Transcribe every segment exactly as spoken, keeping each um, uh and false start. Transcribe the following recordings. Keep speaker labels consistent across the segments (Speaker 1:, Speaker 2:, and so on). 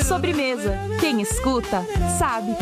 Speaker 1: Sobremesa. Quem escuta, sabe.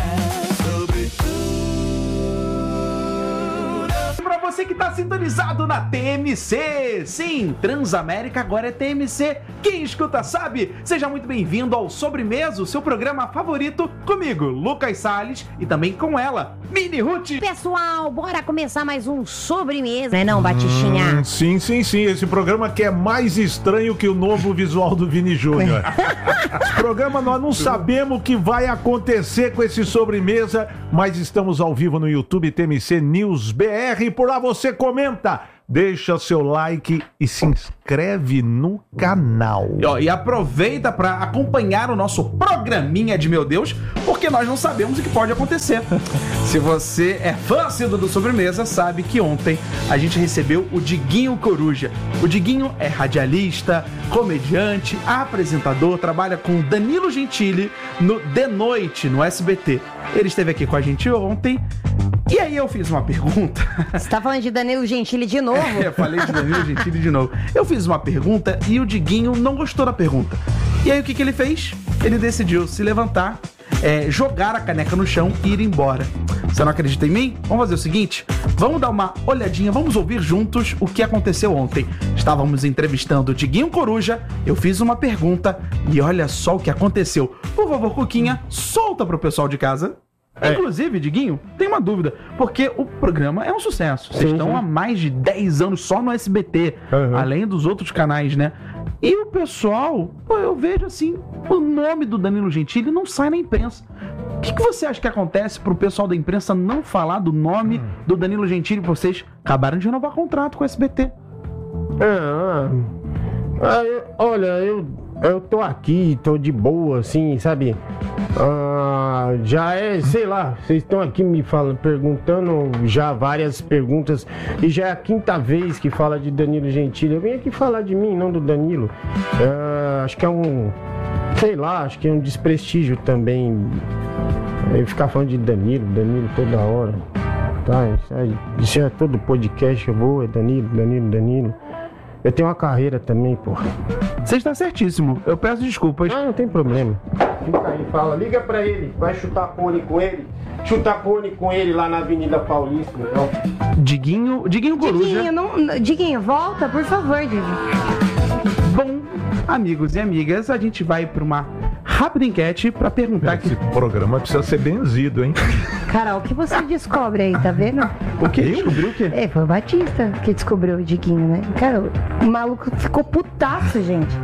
Speaker 2: Pra você que tá sintonizado na T M C, sim, Transamérica agora é T M C, quem escuta sabe. Seja muito bem-vindo ao Sobremesa, o seu programa favorito, comigo, Lucas Salles, e também com ela, Mini Ruth.
Speaker 3: Pessoal, bora começar mais um Sobremesa, não é não, Batichinha?
Speaker 4: Hum, sim, sim, sim, esse programa que é mais estranho que o novo visual do Vini Júnior. Esse programa nós não sabemos o que vai acontecer com esse Sobremesa, mas estamos ao vivo no YouTube T M C News B R. Por lá você comenta, deixa seu like e se inscreve no canal.
Speaker 2: E, ó, e aproveita para acompanhar o nosso programinha de meu Deus, porque nós não sabemos o que pode acontecer. Se você é fã assíduo do Sobremesa, sabe que ontem a gente recebeu o Diguinho Coruja. O Diguinho é radialista, comediante, apresentador, trabalha com Danilo Gentili no De Noite, no S B T. Ele esteve aqui com a gente ontem. E aí eu fiz uma pergunta.
Speaker 3: Você tá falando de Danilo Gentili de novo?
Speaker 2: É, eu falei de Danilo Gentili de novo. Eu fiz uma pergunta e o Diguinho não gostou da pergunta. E aí o que, que ele fez? Ele decidiu se levantar, é, jogar a caneca no chão e ir embora. Você não acredita em mim? Vamos fazer o seguinte, vamos dar uma olhadinha, vamos ouvir juntos o que aconteceu ontem. Estávamos entrevistando o Diguinho Coruja, eu fiz uma pergunta e olha só o que aconteceu. Por favor, Cuquinha, solta pro pessoal de casa. É. Inclusive, Diguinho, tem uma dúvida, porque o programa é um sucesso. Vocês estão há mais de dez anos só no S B T, uhum. além dos outros canais, né? E o pessoal, pô, eu vejo assim, o nome do Danilo Gentili não sai na imprensa. O que, que você acha que acontece pro pessoal da imprensa não falar do nome hum. do Danilo Gentili? Vocês acabaram de renovar contrato com o S B T.
Speaker 5: Ah, ah, eu, olha, eu, eu tô aqui, tô de boa, assim, sabe? Ah, já é, sei lá, vocês estão aqui me falando, perguntando já várias perguntas e já é a quinta vez que fala de Danilo Gentili. Eu vim aqui falar de mim, não do Danilo. Ah, acho que é um, sei lá, acho que é um desprestígio também eu ficar falando de Danilo, Danilo toda hora. Tá, isso é, isso é todo podcast que eu vou, é Danilo, Danilo, Danilo. Eu tenho uma carreira também, porra.
Speaker 2: Você está certíssimo. Eu peço desculpas.
Speaker 5: Ah, não tem problema. Fica aí, fala. Liga pra ele. Vai chutar pônei com ele. Chutar pônei com ele lá na Avenida Paulista, então.
Speaker 2: Diguinho... Diguinho Coruja.
Speaker 3: Diguinho, não, Diguinho, volta, por favor, Diguinho.
Speaker 2: Bom, amigos e amigas, a gente vai pra uma rápida enquete pra perguntar...
Speaker 4: Esse
Speaker 2: que...
Speaker 4: programa precisa ser benzido, hein?
Speaker 3: Carol, o que você descobre aí, tá vendo?
Speaker 2: O que? Descobriu o quê?
Speaker 3: É, foi o Batista que descobriu o Diguinho, né? Cara, o maluco ficou putaço, gente.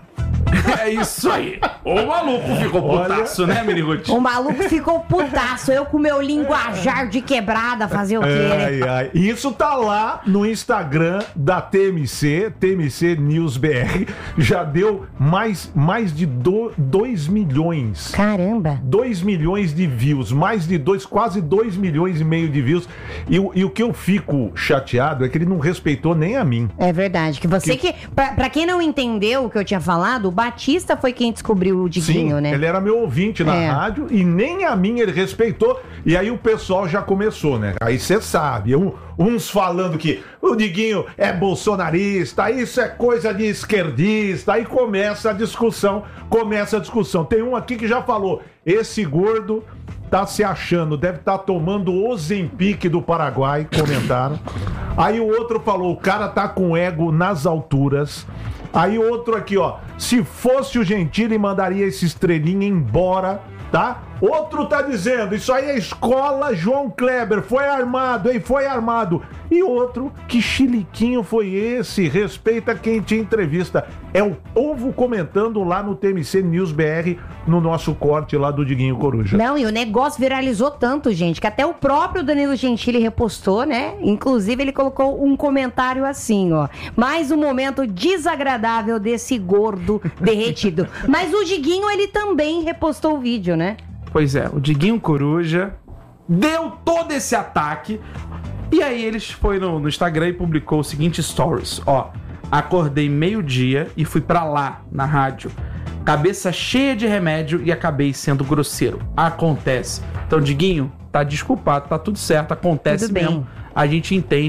Speaker 2: É isso aí. O maluco ficou putaço, olha... né, Mini Ruth?
Speaker 3: O maluco ficou putaço. Eu com meu linguajar de quebrada fazer o quê, né?
Speaker 4: Ai, ai. Isso tá lá no Instagram da T M C, T M C News B R. Já deu mais, mais de dois milhões.
Speaker 3: Caramba.
Speaker 4: dois milhões de views. Mais de dois, quase dois milhões e meio de views. E, e o que eu fico chateado é que ele não respeitou nem a mim.
Speaker 3: É verdade. Que você que... que pra, pra quem não entendeu o que eu tinha falado, o Batista foi quem descobriu o Diguinho,
Speaker 4: Sim,
Speaker 3: né?
Speaker 4: Ele era meu ouvinte na é. rádio e nem a mim ele respeitou. E aí o pessoal já começou, né? Aí você sabe, um, uns falando que o Diguinho é bolsonarista, isso é coisa de esquerdista. Aí começa a discussão, começa a discussão. Tem um aqui que já falou, esse gordo tá se achando, deve estar tá tomando o Ozempic do Paraguai, comentaram. Aí o outro falou, o cara tá com ego nas alturas. Aí outro aqui, ó, se fosse o Gentili, mandaria esse estrelinha embora, tá? Outro tá dizendo, isso aí é escola João Kleber, foi armado, hein, foi armado. E outro, que chiliquinho foi esse? Respeita quem te entrevista. É o povo comentando lá no T M C News B R, no nosso corte lá do Diguinho Coruja.
Speaker 3: Não, e o negócio viralizou tanto, gente, que até o próprio Danilo Gentili repostou, né? Inclusive, ele colocou um comentário assim, ó. Mais um momento desagradável desse gordo derretido. Mas o Diguinho, ele também repostou o vídeo, né?
Speaker 2: Pois é, o Diguinho Coruja deu todo esse ataque. E aí eles foi no, no Instagram e publicou o seguinte stories, ó. Acordei meio-dia e fui pra lá, na rádio. Cabeça cheia de remédio e acabei sendo grosseiro. Acontece. Então, Diguinho, tá desculpado, tá tudo certo, acontece
Speaker 3: tudo
Speaker 2: mesmo.
Speaker 3: Bem.
Speaker 2: A gente entende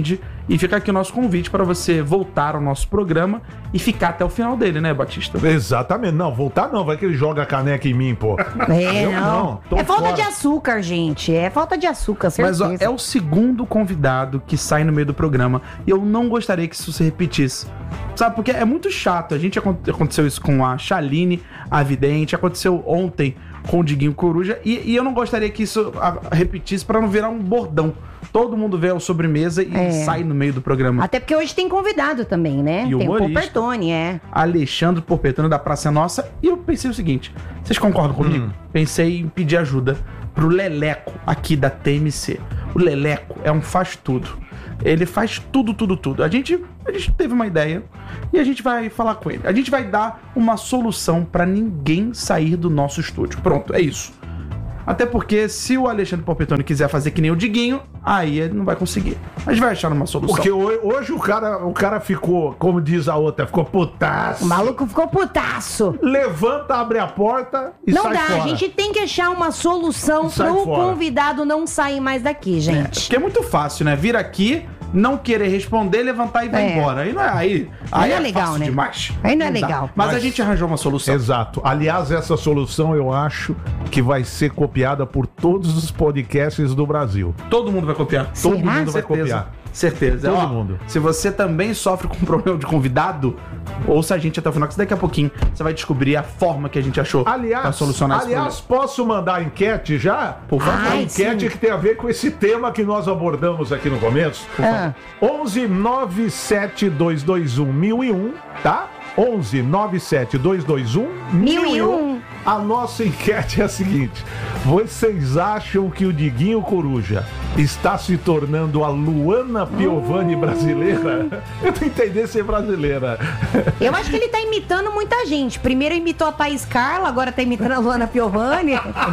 Speaker 2: E fica aqui o nosso convite para você voltar ao nosso programa e ficar até o final dele, né, Batista?
Speaker 4: Exatamente. Não, voltar não. Vai que ele joga a caneca em mim, pô.
Speaker 3: É,
Speaker 4: Eu
Speaker 3: não.
Speaker 4: não, tô
Speaker 3: É falta
Speaker 4: fora.
Speaker 3: de açúcar, gente. É falta de açúcar, certeza.
Speaker 2: Mas ó, é o segundo convidado que sai no meio do programa e eu não gostaria que isso se repetisse. Sabe, porque é muito chato. A gente aconte- aconteceu isso com a Chaline, a Vidente, aconteceu ontem com o Diguinho Coruja e, e eu não gostaria que isso a, repetisse pra não virar um bordão. Todo mundo vê a sobremesa e
Speaker 3: É.
Speaker 2: sai no meio do programa.
Speaker 3: Até porque hoje tem convidado também, né?
Speaker 2: E
Speaker 3: tem o
Speaker 2: humorista.
Speaker 3: Popertone, é.
Speaker 2: Alexandre Porpetone da Praça é Nossa. E eu pensei o seguinte: vocês concordam comigo?
Speaker 4: Hum.
Speaker 2: Pensei em pedir ajuda pro Leleco aqui da T M C. O Leleco é um faz-tudo. Ele faz tudo, tudo, tudo. A gente, a gente teve uma ideia e a gente vai falar com ele. A gente vai dar uma solução pra ninguém sair do nosso estúdio. Pronto, é isso. Até porque se o Alexandre Porpetone quiser fazer que nem o Diguinho, aí ele não vai conseguir. A gente vai achar uma solução.
Speaker 4: Porque hoje, hoje o, cara, o cara ficou, como diz a outra, ficou putaço.
Speaker 3: O maluco ficou putaço.
Speaker 4: Levanta, abre a porta e
Speaker 3: Não
Speaker 4: sai
Speaker 3: dá,
Speaker 4: fora.
Speaker 3: a gente tem que achar uma solução
Speaker 4: E sai
Speaker 3: pro
Speaker 4: fora.
Speaker 3: convidado não sair mais daqui, gente.
Speaker 2: Porque é muito fácil, né? Vir aqui, não querer responder, levantar e vai
Speaker 3: É.
Speaker 2: embora. Aí não é, aí,
Speaker 3: Aí
Speaker 2: aí
Speaker 3: não é
Speaker 2: é
Speaker 3: legal,
Speaker 2: fácil
Speaker 3: né?
Speaker 2: demais.
Speaker 3: Aí não é
Speaker 2: dá.
Speaker 3: legal.
Speaker 2: Mas, a
Speaker 4: Mas-
Speaker 2: gente arranjou uma solução.
Speaker 4: Exato. Aliás, essa solução eu acho que vai ser copiada por todos os podcasts do Brasil.
Speaker 2: Todo mundo vai copiar.
Speaker 3: Será?
Speaker 2: Todo mundo vai
Speaker 4: Certeza.
Speaker 2: copiar. Certeza.
Speaker 4: Todo
Speaker 2: Ó,
Speaker 4: mundo.
Speaker 2: Se você também sofre com problema de convidado, ouça a gente até o final, que daqui a pouquinho você vai descobrir a forma que a gente achou
Speaker 4: Aliás,
Speaker 2: pra solucionar esse
Speaker 4: aliás posso mandar a enquete já?
Speaker 2: Por favor.
Speaker 4: A
Speaker 3: Ai,
Speaker 4: enquete
Speaker 3: sim.
Speaker 4: que tem a ver com esse tema que nós abordamos aqui no começo.
Speaker 3: Ah.
Speaker 4: onze nove sete dois dois um mil e um, tá? onze nove sete dois dois um mil e um. A nossa enquete é a seguinte: vocês acham que o Diguinho Coruja está se tornando a Luana Piovani brasileira? Eu não entendi ser brasileira.
Speaker 3: Eu acho que ele tá imitando muita gente. Primeiro imitou a Thaís Carla, agora tá imitando a Luana Piovani.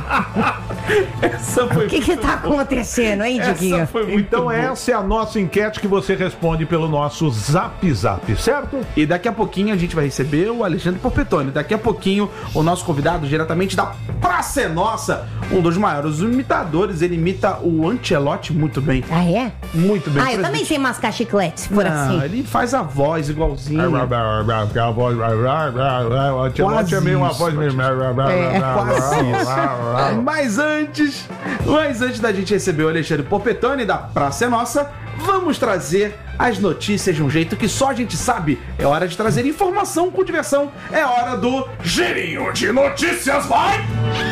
Speaker 2: Essa foi
Speaker 3: O que que tá acontecendo, hein, Diguinho?
Speaker 2: Essa foi muito
Speaker 4: Então
Speaker 2: boa.
Speaker 4: essa é a nossa enquete que você responde pelo nosso Zap Zap, certo?
Speaker 2: E daqui a pouquinho a gente vai receber o Alexandre Porpetone. Daqui a pouquinho o nosso convidado, diretamente da Praça é Nossa, um dos maiores imitadores. Ele imita o Ancelotti muito bem.
Speaker 3: Ah, é?
Speaker 2: Muito bem.
Speaker 3: Ah, eu
Speaker 2: Por
Speaker 3: também
Speaker 2: exemplo,
Speaker 3: sei mascar chiclete, se for
Speaker 2: não,
Speaker 3: assim.
Speaker 2: ele faz a voz igualzinho.
Speaker 4: O Ancelotti é meio uma
Speaker 2: isso,
Speaker 4: voz mesmo.
Speaker 3: É,
Speaker 2: quase isso. Mas antes, mas antes da gente receber o Alexandre Porpetone da Praça é Nossa, vamos trazer as notícias de um jeito que só a gente sabe. É hora de trazer informação com diversão. É hora do Girinho de Notícias, vai!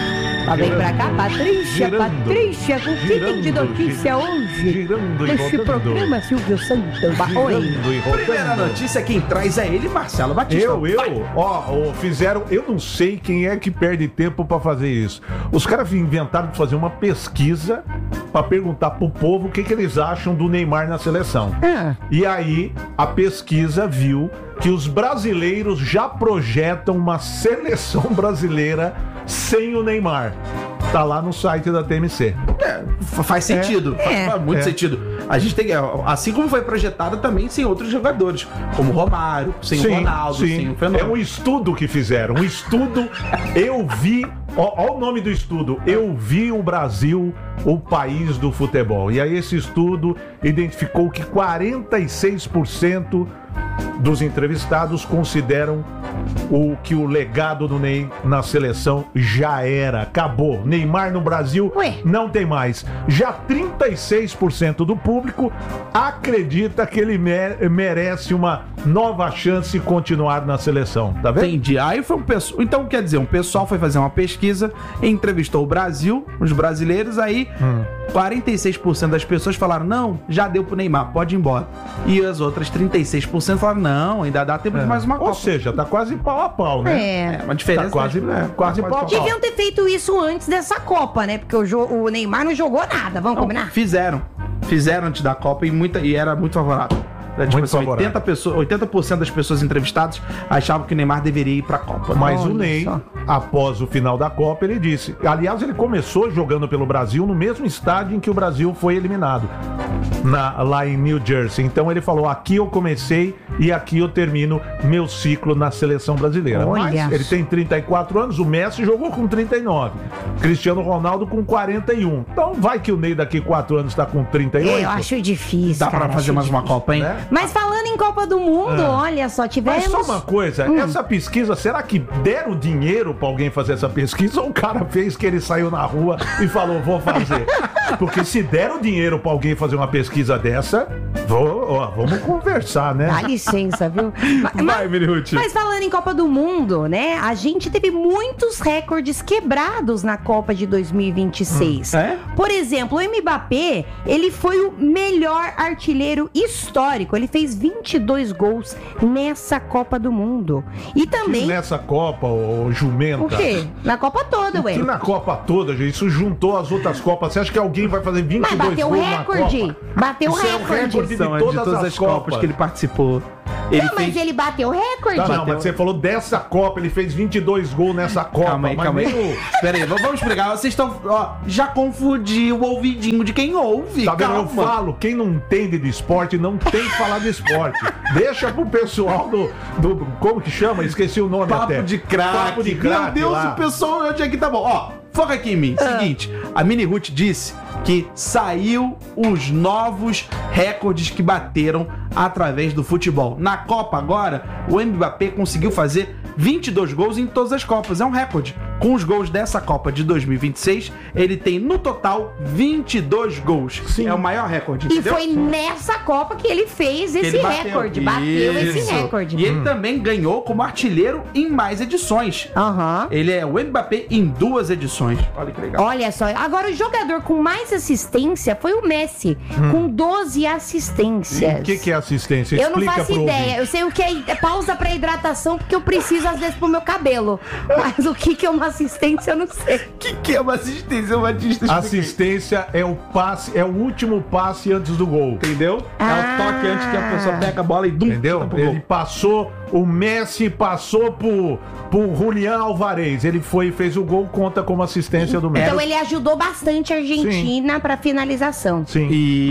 Speaker 3: Lá vem pra cá, Patrícia,
Speaker 4: Girando,
Speaker 3: Patrícia, com o que tem de
Speaker 4: girando,
Speaker 3: notícia
Speaker 4: girando,
Speaker 3: hoje?
Speaker 4: girando e
Speaker 3: Neste
Speaker 4: rodando.
Speaker 3: programa, Silvio Santos. Ba- Oi.
Speaker 4: Girando e rodando.
Speaker 2: Primeira notícia, quem traz é ele, Marcelo Batista.
Speaker 4: Eu,
Speaker 2: Vai.
Speaker 4: eu, ó, ó, fizeram, eu não sei quem é que perde tempo pra fazer isso. Os caras inventaram de fazer uma pesquisa pra perguntar pro povo o que, que eles acham do Neymar na seleção.
Speaker 3: Ah,
Speaker 4: E aí, a pesquisa viu que os brasileiros já projetam uma seleção brasileira sem o Neymar. Tá lá no site da T M C.
Speaker 2: É, fa- faz sentido, faz,
Speaker 3: É.
Speaker 2: faz muito
Speaker 4: É.
Speaker 2: sentido. A gente tem que, assim como foi projetada também sem outros jogadores, como o Romário, sem o Ronaldo, sem o
Speaker 4: É
Speaker 2: Fenômeno.
Speaker 4: um estudo que fizeram. Um estudo, eu vi. Ó, ó o nome do estudo. Eu vi o Brasil, o país do futebol. E aí, esse estudo identificou que quarenta e seis por cento dos entrevistados consideram o que o legado do Ney na seleção já era, acabou. Neymar no Brasil
Speaker 3: Ué?
Speaker 4: não tem mais. Já trinta e seis por cento do público acredita que ele mere- merece uma nova chance de continuar na seleção, tá vendo?
Speaker 2: Entendi. Aí foi um pessoal. Então, quer dizer, um pessoal foi fazer uma pesquisa, entrevistou o Brasil, os brasileiros, aí
Speaker 4: Hum.
Speaker 2: quarenta e seis por cento das pessoas falaram: não, já deu pro Neymar, pode ir embora. E as outras trinta e seis por cento falaram: não, ainda dá tempo de mais uma
Speaker 4: Ou
Speaker 2: Copa.
Speaker 4: seja, tá quase pau a pau, né?
Speaker 3: é.
Speaker 2: É uma diferença.
Speaker 4: Tá quase,
Speaker 2: né?
Speaker 4: quase
Speaker 2: Tá
Speaker 4: pau a pau.
Speaker 3: Deviam ter feito isso antes dessa Copa, né? Porque o, jo- o Neymar não jogou nada, vamos
Speaker 2: Não,
Speaker 3: combinar?
Speaker 2: fizeram. Fizeram antes da Copa e, muita, e era muito favorável. Era, tipo,
Speaker 4: Muito
Speaker 2: assim,
Speaker 4: favorável.
Speaker 2: oitenta, pessoas, oitenta por cento das pessoas entrevistadas achavam que o Neymar deveria ir pra Copa.
Speaker 4: Mas
Speaker 3: Olha
Speaker 4: o Ney,
Speaker 3: só.
Speaker 4: após o final da Copa, ele disse. Aliás, ele começou jogando pelo Brasil no mesmo estádio em que o Brasil foi eliminado, na- lá em New Jersey. Então ele falou: aqui eu comecei e aqui eu termino meu ciclo na seleção brasileira.
Speaker 3: Olha
Speaker 4: Mas ele
Speaker 3: só.
Speaker 4: tem trinta e quatro anos, o Messi jogou com trinta e nove. Cristiano Ronaldo com quarenta e um. Então vai que o Ney daqui quatro anos tá com trinta e oito.
Speaker 3: Eu acho difícil.
Speaker 2: Dá
Speaker 3: cara,
Speaker 2: pra fazer
Speaker 3: acho
Speaker 2: mais uma
Speaker 3: difícil.
Speaker 2: Copa, hein?
Speaker 4: Né?
Speaker 3: Mas falando em Copa do Mundo,
Speaker 4: Ah.
Speaker 3: olha só, tivemos.
Speaker 4: Mas só uma coisa,
Speaker 3: Hum.
Speaker 4: essa pesquisa, será que deram dinheiro pra alguém fazer essa pesquisa ou o cara fez que ele saiu na rua e falou, vou fazer? Porque se deram dinheiro pra alguém fazer uma pesquisa dessa, vou, ó, vamos conversar, né?
Speaker 3: Dá licença, viu? Ma-
Speaker 2: Vai, Mirihuti.
Speaker 3: Mas falando em Copa do Mundo, né? A gente teve muitos recordes quebrados na Copa de dois mil e vinte e seis.
Speaker 2: Hum, é?
Speaker 3: Por exemplo, o Mbappé, ele foi o melhor artilheiro histórico. Ele fez vinte e dois gols nessa Copa do Mundo. E também...
Speaker 4: Nessa Copa, ô jumenta.
Speaker 3: O quê? Na Copa toda, ué.
Speaker 4: Que na Copa toda, gente, isso juntou as outras Copas. Você acha que alguém vai fazer vinte e
Speaker 3: Mas
Speaker 4: dois
Speaker 3: bateu
Speaker 4: gols
Speaker 3: recorde.
Speaker 4: na Copa?
Speaker 3: Bateu
Speaker 4: Isso é um
Speaker 3: recorde.
Speaker 4: recorde de
Speaker 2: São, é
Speaker 4: todas,
Speaker 2: de todas
Speaker 4: as,
Speaker 2: as Copas,
Speaker 4: Copas
Speaker 2: que ele participou. Ele
Speaker 3: Não, mas
Speaker 2: fez...
Speaker 3: ele bateu recorde.
Speaker 4: Tá, não,
Speaker 2: Bateu.
Speaker 4: mas você falou dessa Copa, ele fez vinte e dois gols nessa Copa.
Speaker 2: Calma aí,
Speaker 4: mas
Speaker 2: calma aí.
Speaker 4: meio-
Speaker 2: Espera aí, vamos explicar. Vocês estão. Ó, já confundiu o ouvidinho de quem ouve.
Speaker 4: Tá vendo?
Speaker 2: Calma.
Speaker 4: Eu falo, quem não entende de esporte não tem que falar de esporte. Deixa pro pessoal do, do. Como que chama? Esqueci o nome
Speaker 2: Papo
Speaker 4: até.
Speaker 2: de craque.
Speaker 4: Papo de craque.
Speaker 2: Meu Deus,
Speaker 4: lá.
Speaker 2: o pessoal onde é que tá bom. Ó, foca aqui em mim. Seguinte, a Mini Ruth disse que saiu os novos recordes que bateram através do futebol. Na Copa agora, o Mbappé conseguiu fazer vinte e dois gols em todas as Copas. É um recorde. Com os gols dessa Copa de dois mil e vinte e seis, ele tem no total vinte e dois gols.
Speaker 4: Sim.
Speaker 2: É o maior recorde,
Speaker 3: E
Speaker 2: entendeu?
Speaker 3: foi nessa Copa que ele fez
Speaker 2: Que
Speaker 3: esse
Speaker 2: ele bateu.
Speaker 3: recorde. Bateu esse
Speaker 2: Isso.
Speaker 3: recorde.
Speaker 2: E ele também ganhou como artilheiro em mais edições.
Speaker 3: Aham.
Speaker 2: Ele é o Mbappé em duas edições. Olha que legal.
Speaker 3: Olha só, agora o jogador com mais assistência foi o Messi, com doze assistências.
Speaker 4: O que, que é assistência?
Speaker 3: Eu não
Speaker 4: Explica
Speaker 3: faço
Speaker 4: pro
Speaker 3: ideia.
Speaker 4: ouvinte.
Speaker 3: Eu sei o que é pausa pra hidratação, porque eu preciso às vezes pro meu cabelo. Mas o que, que é uma assistência, eu não sei.
Speaker 2: O que, que é uma assistência, Batista? Explica aí.
Speaker 4: Assistência é o passe, é o último passe antes do gol.
Speaker 2: Entendeu? É
Speaker 3: Ah.
Speaker 2: o toque antes que a pessoa pega a bola e dum,
Speaker 4: Entendeu?
Speaker 2: chuta pro gol.
Speaker 4: Ele passou, o Messi passou pro, pro Julián Alvarez. Ele foi e fez o gol, conta como assistência do Messi.
Speaker 3: Então ele ajudou bastante a Argentina pra finalização.
Speaker 4: Sim.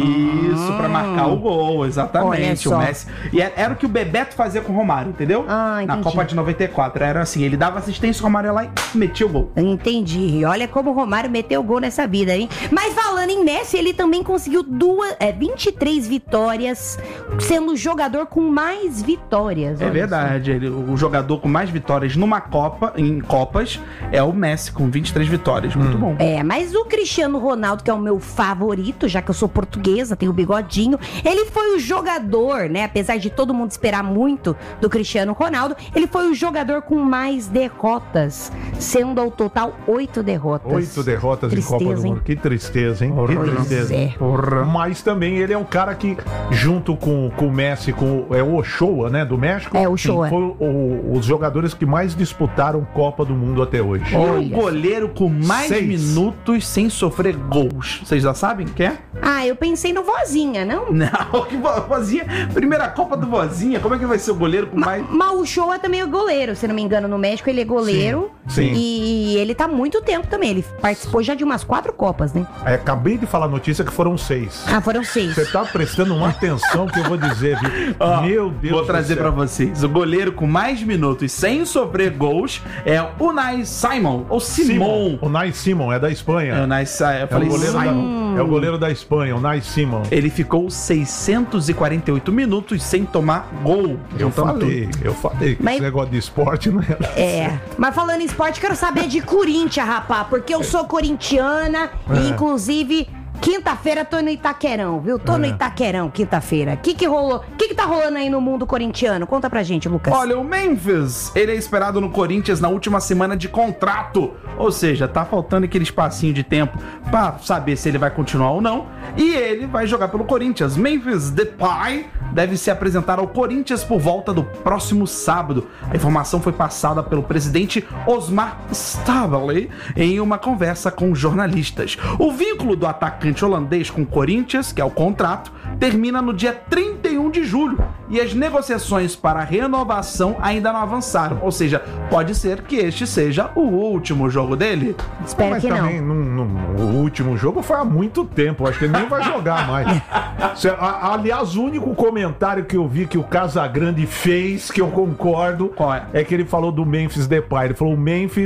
Speaker 2: Isso, pra marcar o gol, exatamente.
Speaker 3: Olha
Speaker 2: O
Speaker 3: só.
Speaker 2: Messi. E era, era o que o Bebeto fazia com o Romário, entendeu?
Speaker 3: Ah,
Speaker 2: Na
Speaker 3: entendi.
Speaker 2: Copa de noventa e quatro. Era assim, ele dava assistência, o Romário ia lá e metia o gol.
Speaker 3: Entendi. Olha como o Romário meteu gol nessa vida, hein? Mas falando em Messi, ele também conseguiu duas, é, vinte e três vitórias, sendo o jogador com mais vitórias.
Speaker 2: É
Speaker 3: olha
Speaker 2: verdade. Ele- o jogador com mais vitórias numa Copa, em Copas, é o Messi, com vinte e três vitórias. Muito bom.
Speaker 3: só. É, mas o Cristiano Ronaldo, que é o meu favorito, já que eu sou portuguesa, tenho o bigodinho, ele foi o jogador, né? Apesar de todo mundo esperar muito do Cristiano Ronaldo, ele foi o jogador com mais derrotas, sendo ao total oito derrotas.
Speaker 4: Oito derrotas
Speaker 3: Tristeza,
Speaker 4: em Copa do
Speaker 3: hein?
Speaker 4: Mundo. Que tristeza, hein? Que
Speaker 3: Pois
Speaker 4: tristeza.
Speaker 3: é.
Speaker 4: Mas também ele é um cara que, junto com, com o Messi, com é o Ochoa, né, do México,
Speaker 3: É, o Ochoa.
Speaker 4: foi o- o- os jogadores que mais disputaram Copa do Mundo até hoje.
Speaker 2: E o
Speaker 3: Olha.
Speaker 2: goleiro com mais
Speaker 4: Seis.
Speaker 2: minutos sem sofrer gols. Vocês já sabem quem é?
Speaker 3: Ah, eu pensei no Vozinha, não?
Speaker 2: Não, que vo- Vozinha. Primeira Copa do Vozinha. Como é que vai ser o goleiro com mais.
Speaker 3: Mas o Show é também o goleiro, se não me engano, no México ele é goleiro.
Speaker 4: Sim, sim.
Speaker 3: E ele tá há muito tempo também. Ele participou já de umas quatro Copas, né?
Speaker 4: É, acabei de falar a notícia que foram seis.
Speaker 3: Ah, foram seis.
Speaker 4: Você tá prestando uma atenção que eu vou dizer, viu?
Speaker 2: Ó,
Speaker 4: Meu Deus
Speaker 2: Vou
Speaker 4: do
Speaker 2: trazer
Speaker 4: céu.
Speaker 2: pra vocês. O goleiro com mais minutos sem sofrer gols é o Unai Simon. Ou Simon.
Speaker 4: O Nai Simon, é da
Speaker 2: É,
Speaker 4: Espanha.
Speaker 2: Unai Simon. Eu
Speaker 4: É o,
Speaker 2: falei
Speaker 4: goleiro da,
Speaker 2: Simon.
Speaker 4: é o goleiro da Espanha, o Nai Simon.
Speaker 2: Ele ficou seiscentos e quarenta e oito minutos sem tomar gol.
Speaker 4: Eu
Speaker 2: Juntando
Speaker 4: falei, eu falei que
Speaker 3: Mas-
Speaker 4: esse negócio de esporte não era.
Speaker 3: É, mas falando em esporte, quero saber de Corinthians, rapá, porque eu sou corintiana
Speaker 4: É.
Speaker 3: e, inclusive, quinta-feira tô no Itaquerão, viu? Tô no
Speaker 4: É.
Speaker 3: Itaquerão, quinta-feira. O que que rolou? O que que tá rolando aí no mundo corintiano? Conta pra gente, Lucas.
Speaker 2: Olha, o Memphis, ele é esperado no Corinthians na última semana de contrato. Ou seja, tá faltando aquele espacinho de tempo pra saber se ele vai continuar ou não. E ele vai jogar pelo Corinthians. Memphis Depay deve se apresentar ao Corinthians por volta do próximo sábado. A informação foi passada pelo presidente Osmar Staveley em uma conversa com jornalistas. O vínculo do atacante holandês com o Corinthians, que é o contrato, termina no dia trinta e um de julho e as negociações para a renovação ainda não avançaram. Ou seja, pode ser que este seja o último jogo dele.
Speaker 3: Espero
Speaker 4: Mas
Speaker 3: que não.
Speaker 4: também, num- num- o último jogo foi há muito tempo. Acho que ele nem vai jogar mais. Cê- a- aliás, o único comentário que eu vi que o Casagrande fez, que eu concordo,
Speaker 2: Qual é?
Speaker 4: que ele falou do Memphis Depay. Ele falou: o Memphis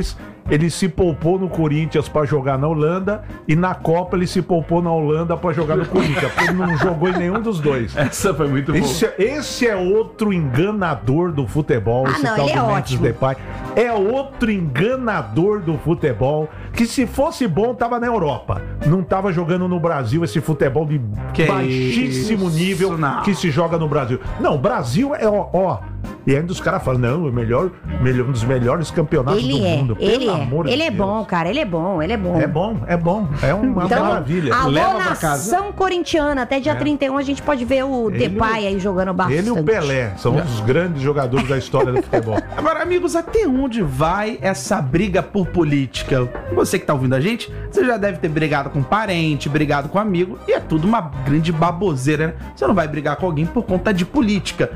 Speaker 4: ele se poupou no Corinthians pra jogar na Holanda e na Copa ele se poupou na Holanda pra jogar no Corinthians, porque ele não jogou em nenhum dos dois.
Speaker 2: Essa foi muito boa.
Speaker 4: Esse, esse é outro enganador do futebol,
Speaker 3: Ah,
Speaker 4: esse
Speaker 3: não,
Speaker 4: tal
Speaker 3: ele
Speaker 4: do
Speaker 3: é
Speaker 4: Memphis
Speaker 3: ótimo.
Speaker 4: Depay. É outro enganador do futebol, que se fosse bom tava na Europa. Não tava jogando no Brasil esse futebol de
Speaker 2: Que
Speaker 4: baixíssimo
Speaker 2: isso,
Speaker 4: nível
Speaker 2: não.
Speaker 4: que se joga no Brasil. Não, o Brasil é ó, ó. E ainda os caras falam, não, é melhor, melhor, um dos melhores campeonatos
Speaker 3: Ele
Speaker 4: do
Speaker 3: é,
Speaker 4: mundo.
Speaker 3: ele
Speaker 4: Pelo
Speaker 3: é.
Speaker 4: amor de
Speaker 3: Ele é
Speaker 4: Deus.
Speaker 3: bom, cara. Ele é bom, ele é bom.
Speaker 4: É bom, é bom. É uma
Speaker 3: Então,
Speaker 4: maravilha.
Speaker 3: alô,
Speaker 2: Leva pra
Speaker 3: nação corintiana. Até dia trinta e um a gente pode ver o
Speaker 4: Ele-
Speaker 3: Depay aí jogando bastante.
Speaker 4: Ele e o Pelé são os grandes jogadores da história do futebol.
Speaker 2: Agora, amigos, até onde vai essa briga por política? Você que tá ouvindo a gente, você já deve ter brigado com parente, brigado com amigo, e é tudo uma grande baboseira, né? Você não vai brigar com alguém por conta de política.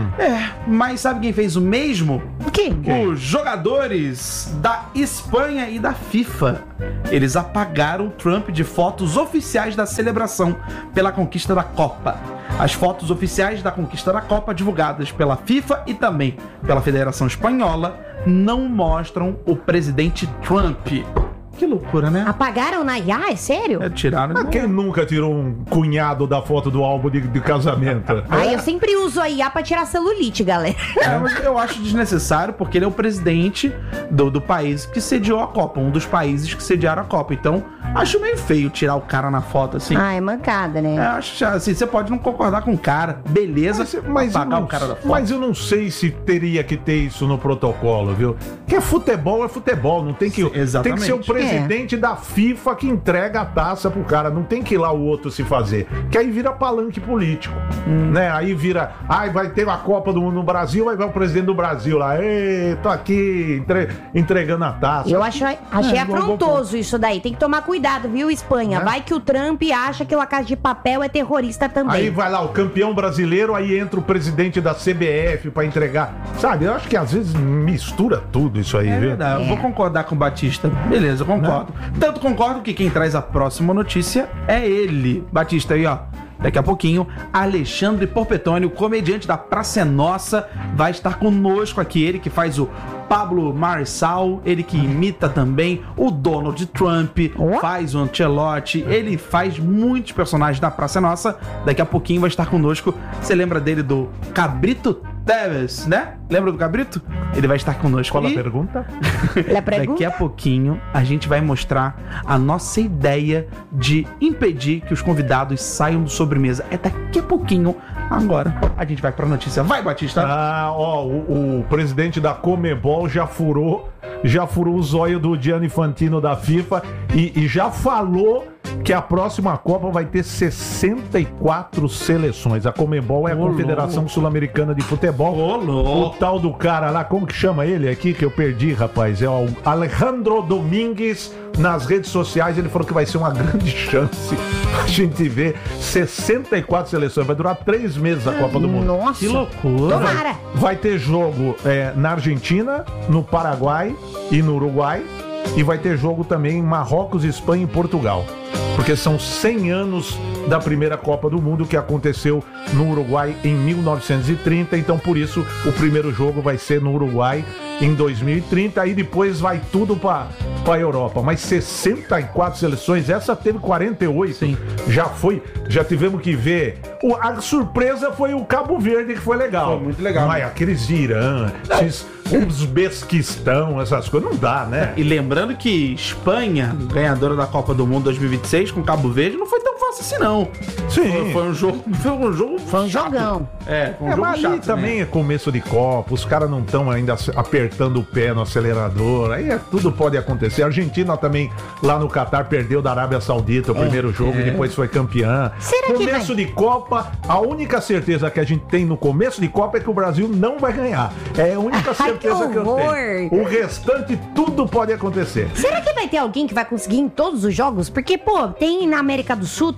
Speaker 2: É, mas sabe quem fez o mesmo?
Speaker 3: O quê?
Speaker 2: Os jogadores da Espanha e da FIFA. Eles apagaram o Trump de fotos oficiais da celebração pela conquista da Copa. As fotos oficiais da conquista da Copa, divulgadas pela FIFA e também pela Federação Espanhola, não mostram o presidente Trump. Que loucura, né?
Speaker 3: Apagaram na I A? É sério?
Speaker 2: É, tiraram.
Speaker 4: Mas quem nunca tirou um cunhado da foto do álbum de, de casamento?
Speaker 3: Ah, eu sempre uso a I A pra tirar celulite, galera.
Speaker 2: É, mas eu acho desnecessário porque ele é o presidente do, do país que sediou a Copa, um dos países que sediaram a Copa. Então, acho meio feio tirar o cara na foto assim.
Speaker 3: Ah, é mancada, né?
Speaker 2: É, acho assim, você pode não concordar com o cara, beleza,
Speaker 4: Mas, mas, eu
Speaker 2: apagar
Speaker 4: não,
Speaker 2: o cara da foto.
Speaker 4: mas eu não sei se teria que ter isso no protocolo, viu? Porque futebol é futebol, não tem que.
Speaker 2: Sim, exatamente.
Speaker 4: Tem que ser o presidente da FIFA que entrega a taça pro cara, não tem que ir lá o outro se fazer. Que aí vira palanque político,
Speaker 2: Hum.
Speaker 4: né? Aí vira, ai, vai ter a Copa do Mundo no Brasil, aí vai o presidente do Brasil lá, ei, tô aqui entre- entregando a taça.
Speaker 3: Eu acho, achei
Speaker 4: É, vou- vou-
Speaker 3: afrontoso isso daí. Tem que tomar cuidado, viu, Espanha?
Speaker 4: Né?
Speaker 3: Vai que o Trump acha que o La Casa de Papel é terrorista também.
Speaker 4: Aí vai lá o campeão brasileiro, aí entra o presidente da C B F pra entregar. Sabe, eu acho que às vezes mistura tudo isso aí,
Speaker 2: É
Speaker 4: viu?
Speaker 2: verdade, eu vou concordar com o Batista. Beleza, eu concordo. Tanto concordo que quem traz a próxima notícia é ele. Batista aí, ó. Daqui a pouquinho, Alexandre Porpetone, o comediante da Praça é Nossa, vai estar conosco aqui. Ele que faz o Pablo Marçal, ele que imita também o Donald Trump, faz o Ancelotti, ele faz muitos personagens da Praça é Nossa. Daqui a pouquinho vai estar conosco. Você lembra dele do Cabrito Teves, né? Lembra do Cabrito? Ele vai estar conosco.
Speaker 4: Qual a
Speaker 2: E
Speaker 4: pergunta?
Speaker 3: La pergunta?
Speaker 2: daqui a pouquinho a gente vai mostrar a nossa ideia de impedir que os convidados saiam do sobremesa. É daqui a pouquinho. Agora a gente vai pra notícia. Vai, Batista!
Speaker 4: Ah, ó, o, o presidente da Comebol já furou, já furou o zóio do Gianni Infantino da FIFA e, e já falou que a próxima Copa vai ter sessenta e quatro seleções. A Comebol é a
Speaker 2: Ô,
Speaker 4: Confederação
Speaker 2: louco.
Speaker 4: Sul-Americana de Futebol.
Speaker 2: Ô, louco.
Speaker 4: O tal do cara lá, como que chama ele aqui que eu perdi, rapaz? É o Alejandro Domingues. Nas redes sociais ele falou que vai ser uma grande chance a gente ver sessenta e quatro seleções. Vai durar três meses a Copa do Mundo.
Speaker 3: Nossa.
Speaker 2: Que loucura!
Speaker 3: Tomara.
Speaker 4: Vai ter jogo é, na Argentina, no Paraguai e no Uruguai. E vai ter jogo também em Marrocos, Espanha e Portugal. Porque são cem anos da primeira Copa do Mundo que aconteceu no Uruguai em mil novecentos e trinta. Então, por isso, o primeiro jogo vai ser no Uruguai em dois mil e trinta. Aí depois vai tudo para a Europa. Mas sessenta e quatro seleções, essa teve quarenta e oito.
Speaker 2: Sim.
Speaker 4: Já foi, já tivemos que ver. O- a surpresa foi o Cabo Verde, que foi legal.
Speaker 2: Foi muito legal.
Speaker 4: Mas aqueles Irã, esses Uzbequistão, essas coisas, não dá, né?
Speaker 2: E lembrando que Espanha, ganhadora da Copa do Mundo dois mil e vinte e seis com Cabo Verde, não foi tão fácil assim, não.
Speaker 4: Sim.
Speaker 2: Foi, foi um jogo. Foi um jogo.
Speaker 3: Foi um
Speaker 2: chato.
Speaker 3: jogão.
Speaker 2: É, foi um
Speaker 4: É,
Speaker 2: jogo
Speaker 4: mas
Speaker 2: chato.
Speaker 4: ali também é começo de Copa, os caras não estão ainda apertando o pé no acelerador, aí é, tudo pode acontecer. A Argentina também, lá no Catar, perdeu da Arábia Saudita o primeiro jogo e depois foi campeã.
Speaker 3: Será que
Speaker 4: Começo de Copa, a única certeza que a gente tem no começo de Copa é que o Brasil não vai ganhar. É a única
Speaker 3: Ai,
Speaker 4: certeza
Speaker 3: que
Speaker 4: que, eu
Speaker 3: horror.
Speaker 4: tenho. O restante, tudo pode acontecer.
Speaker 3: Será que vai ter alguém que vai conseguir em todos os jogos? Porque, pô, tem na América do Sul, tem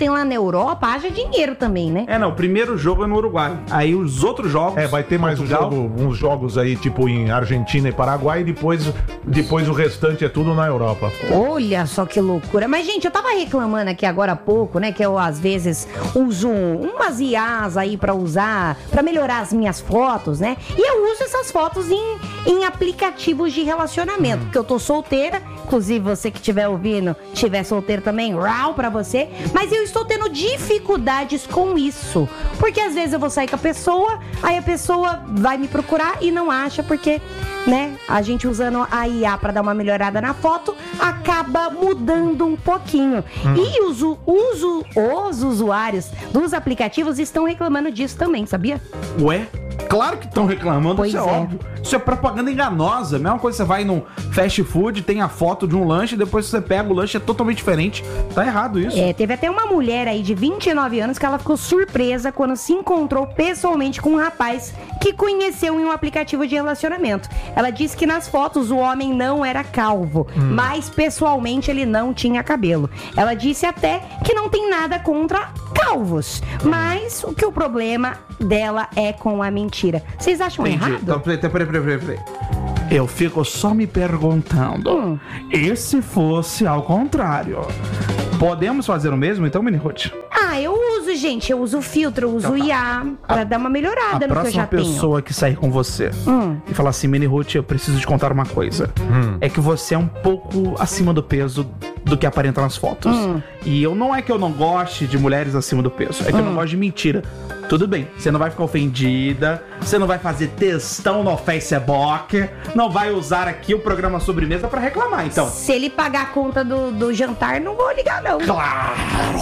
Speaker 3: tem lá na Europa, haja dinheiro também, né?
Speaker 2: É, não, o primeiro jogo é no Uruguai. Aí os outros jogos...
Speaker 4: É, vai ter mais um
Speaker 2: Portugal,
Speaker 4: jogo, uns jogos aí, tipo em Argentina e Paraguai, e depois, depois o restante é tudo na Europa.
Speaker 3: Olha só que loucura. Mas, gente, eu tava reclamando aqui agora há pouco, né? Que eu, às vezes, uso umas I As aí pra usar, pra melhorar as minhas fotos, né? E eu uso essas fotos em, em aplicativos de relacionamento. Porque eu tô solteira, inclusive você que estiver ouvindo, estiver solteiro também, rau pra você. Mas eu estou tendo dificuldades com isso. Porque às vezes eu vou sair com a pessoa, aí a pessoa vai me procurar e não acha, porque, né, a gente usando a I A pra dar uma melhorada na foto, acaba mudando um pouquinho. Hum. E os, uso, os usuários dos aplicativos estão reclamando disso também, sabia?
Speaker 2: Ué? Claro que estão reclamando,
Speaker 3: Pois
Speaker 2: isso é,
Speaker 3: é.
Speaker 2: óbvio. Isso é propaganda enganosa. Mesma coisa, você vai num fast food, tem a foto de um lanche, depois você pega o lanche, é totalmente diferente. Tá errado isso.
Speaker 3: É, teve até uma mulher aí de vinte e nove anos que ela ficou surpresa quando se encontrou pessoalmente com um rapaz que conheceu em um aplicativo de relacionamento. Ela disse que nas fotos o homem não era calvo, hum. mas pessoalmente ele não tinha cabelo. Ela disse até que não tem nada contra calvos, mas o que o problema dela é com a mentira. Vocês acham
Speaker 2: Entendi.
Speaker 3: errado?
Speaker 2: Então, peraí, peraí, peraí, peraí, peraí. Eu fico só me perguntando,
Speaker 3: Hum.
Speaker 2: e se fosse ao contrário? Podemos fazer o mesmo, então, Mini Ruth?
Speaker 3: Ah, eu uso, gente. Eu uso filtro, eu uso
Speaker 2: Então tá.
Speaker 3: I A pra
Speaker 2: A-
Speaker 3: dar uma melhorada
Speaker 2: A
Speaker 3: no que eu
Speaker 2: próxima
Speaker 3: já tenho.
Speaker 2: pessoa que sair com você
Speaker 3: Hum.
Speaker 2: e falar assim, Mini Ruth, eu preciso te contar uma coisa.
Speaker 4: Hum.
Speaker 2: É que você é um pouco acima do peso do que aparenta nas fotos.
Speaker 3: Hum.
Speaker 2: E eu não é que eu não goste de mulheres acima do peso, é que eu não gosto de mentira. Tudo bem, você não vai ficar ofendida, você não vai fazer textão no Facebook, não vai usar aqui o programa Sobremesa pra reclamar, então.
Speaker 3: Se ele pagar a conta do, do jantar, não vou ligar, não.
Speaker 2: Claro,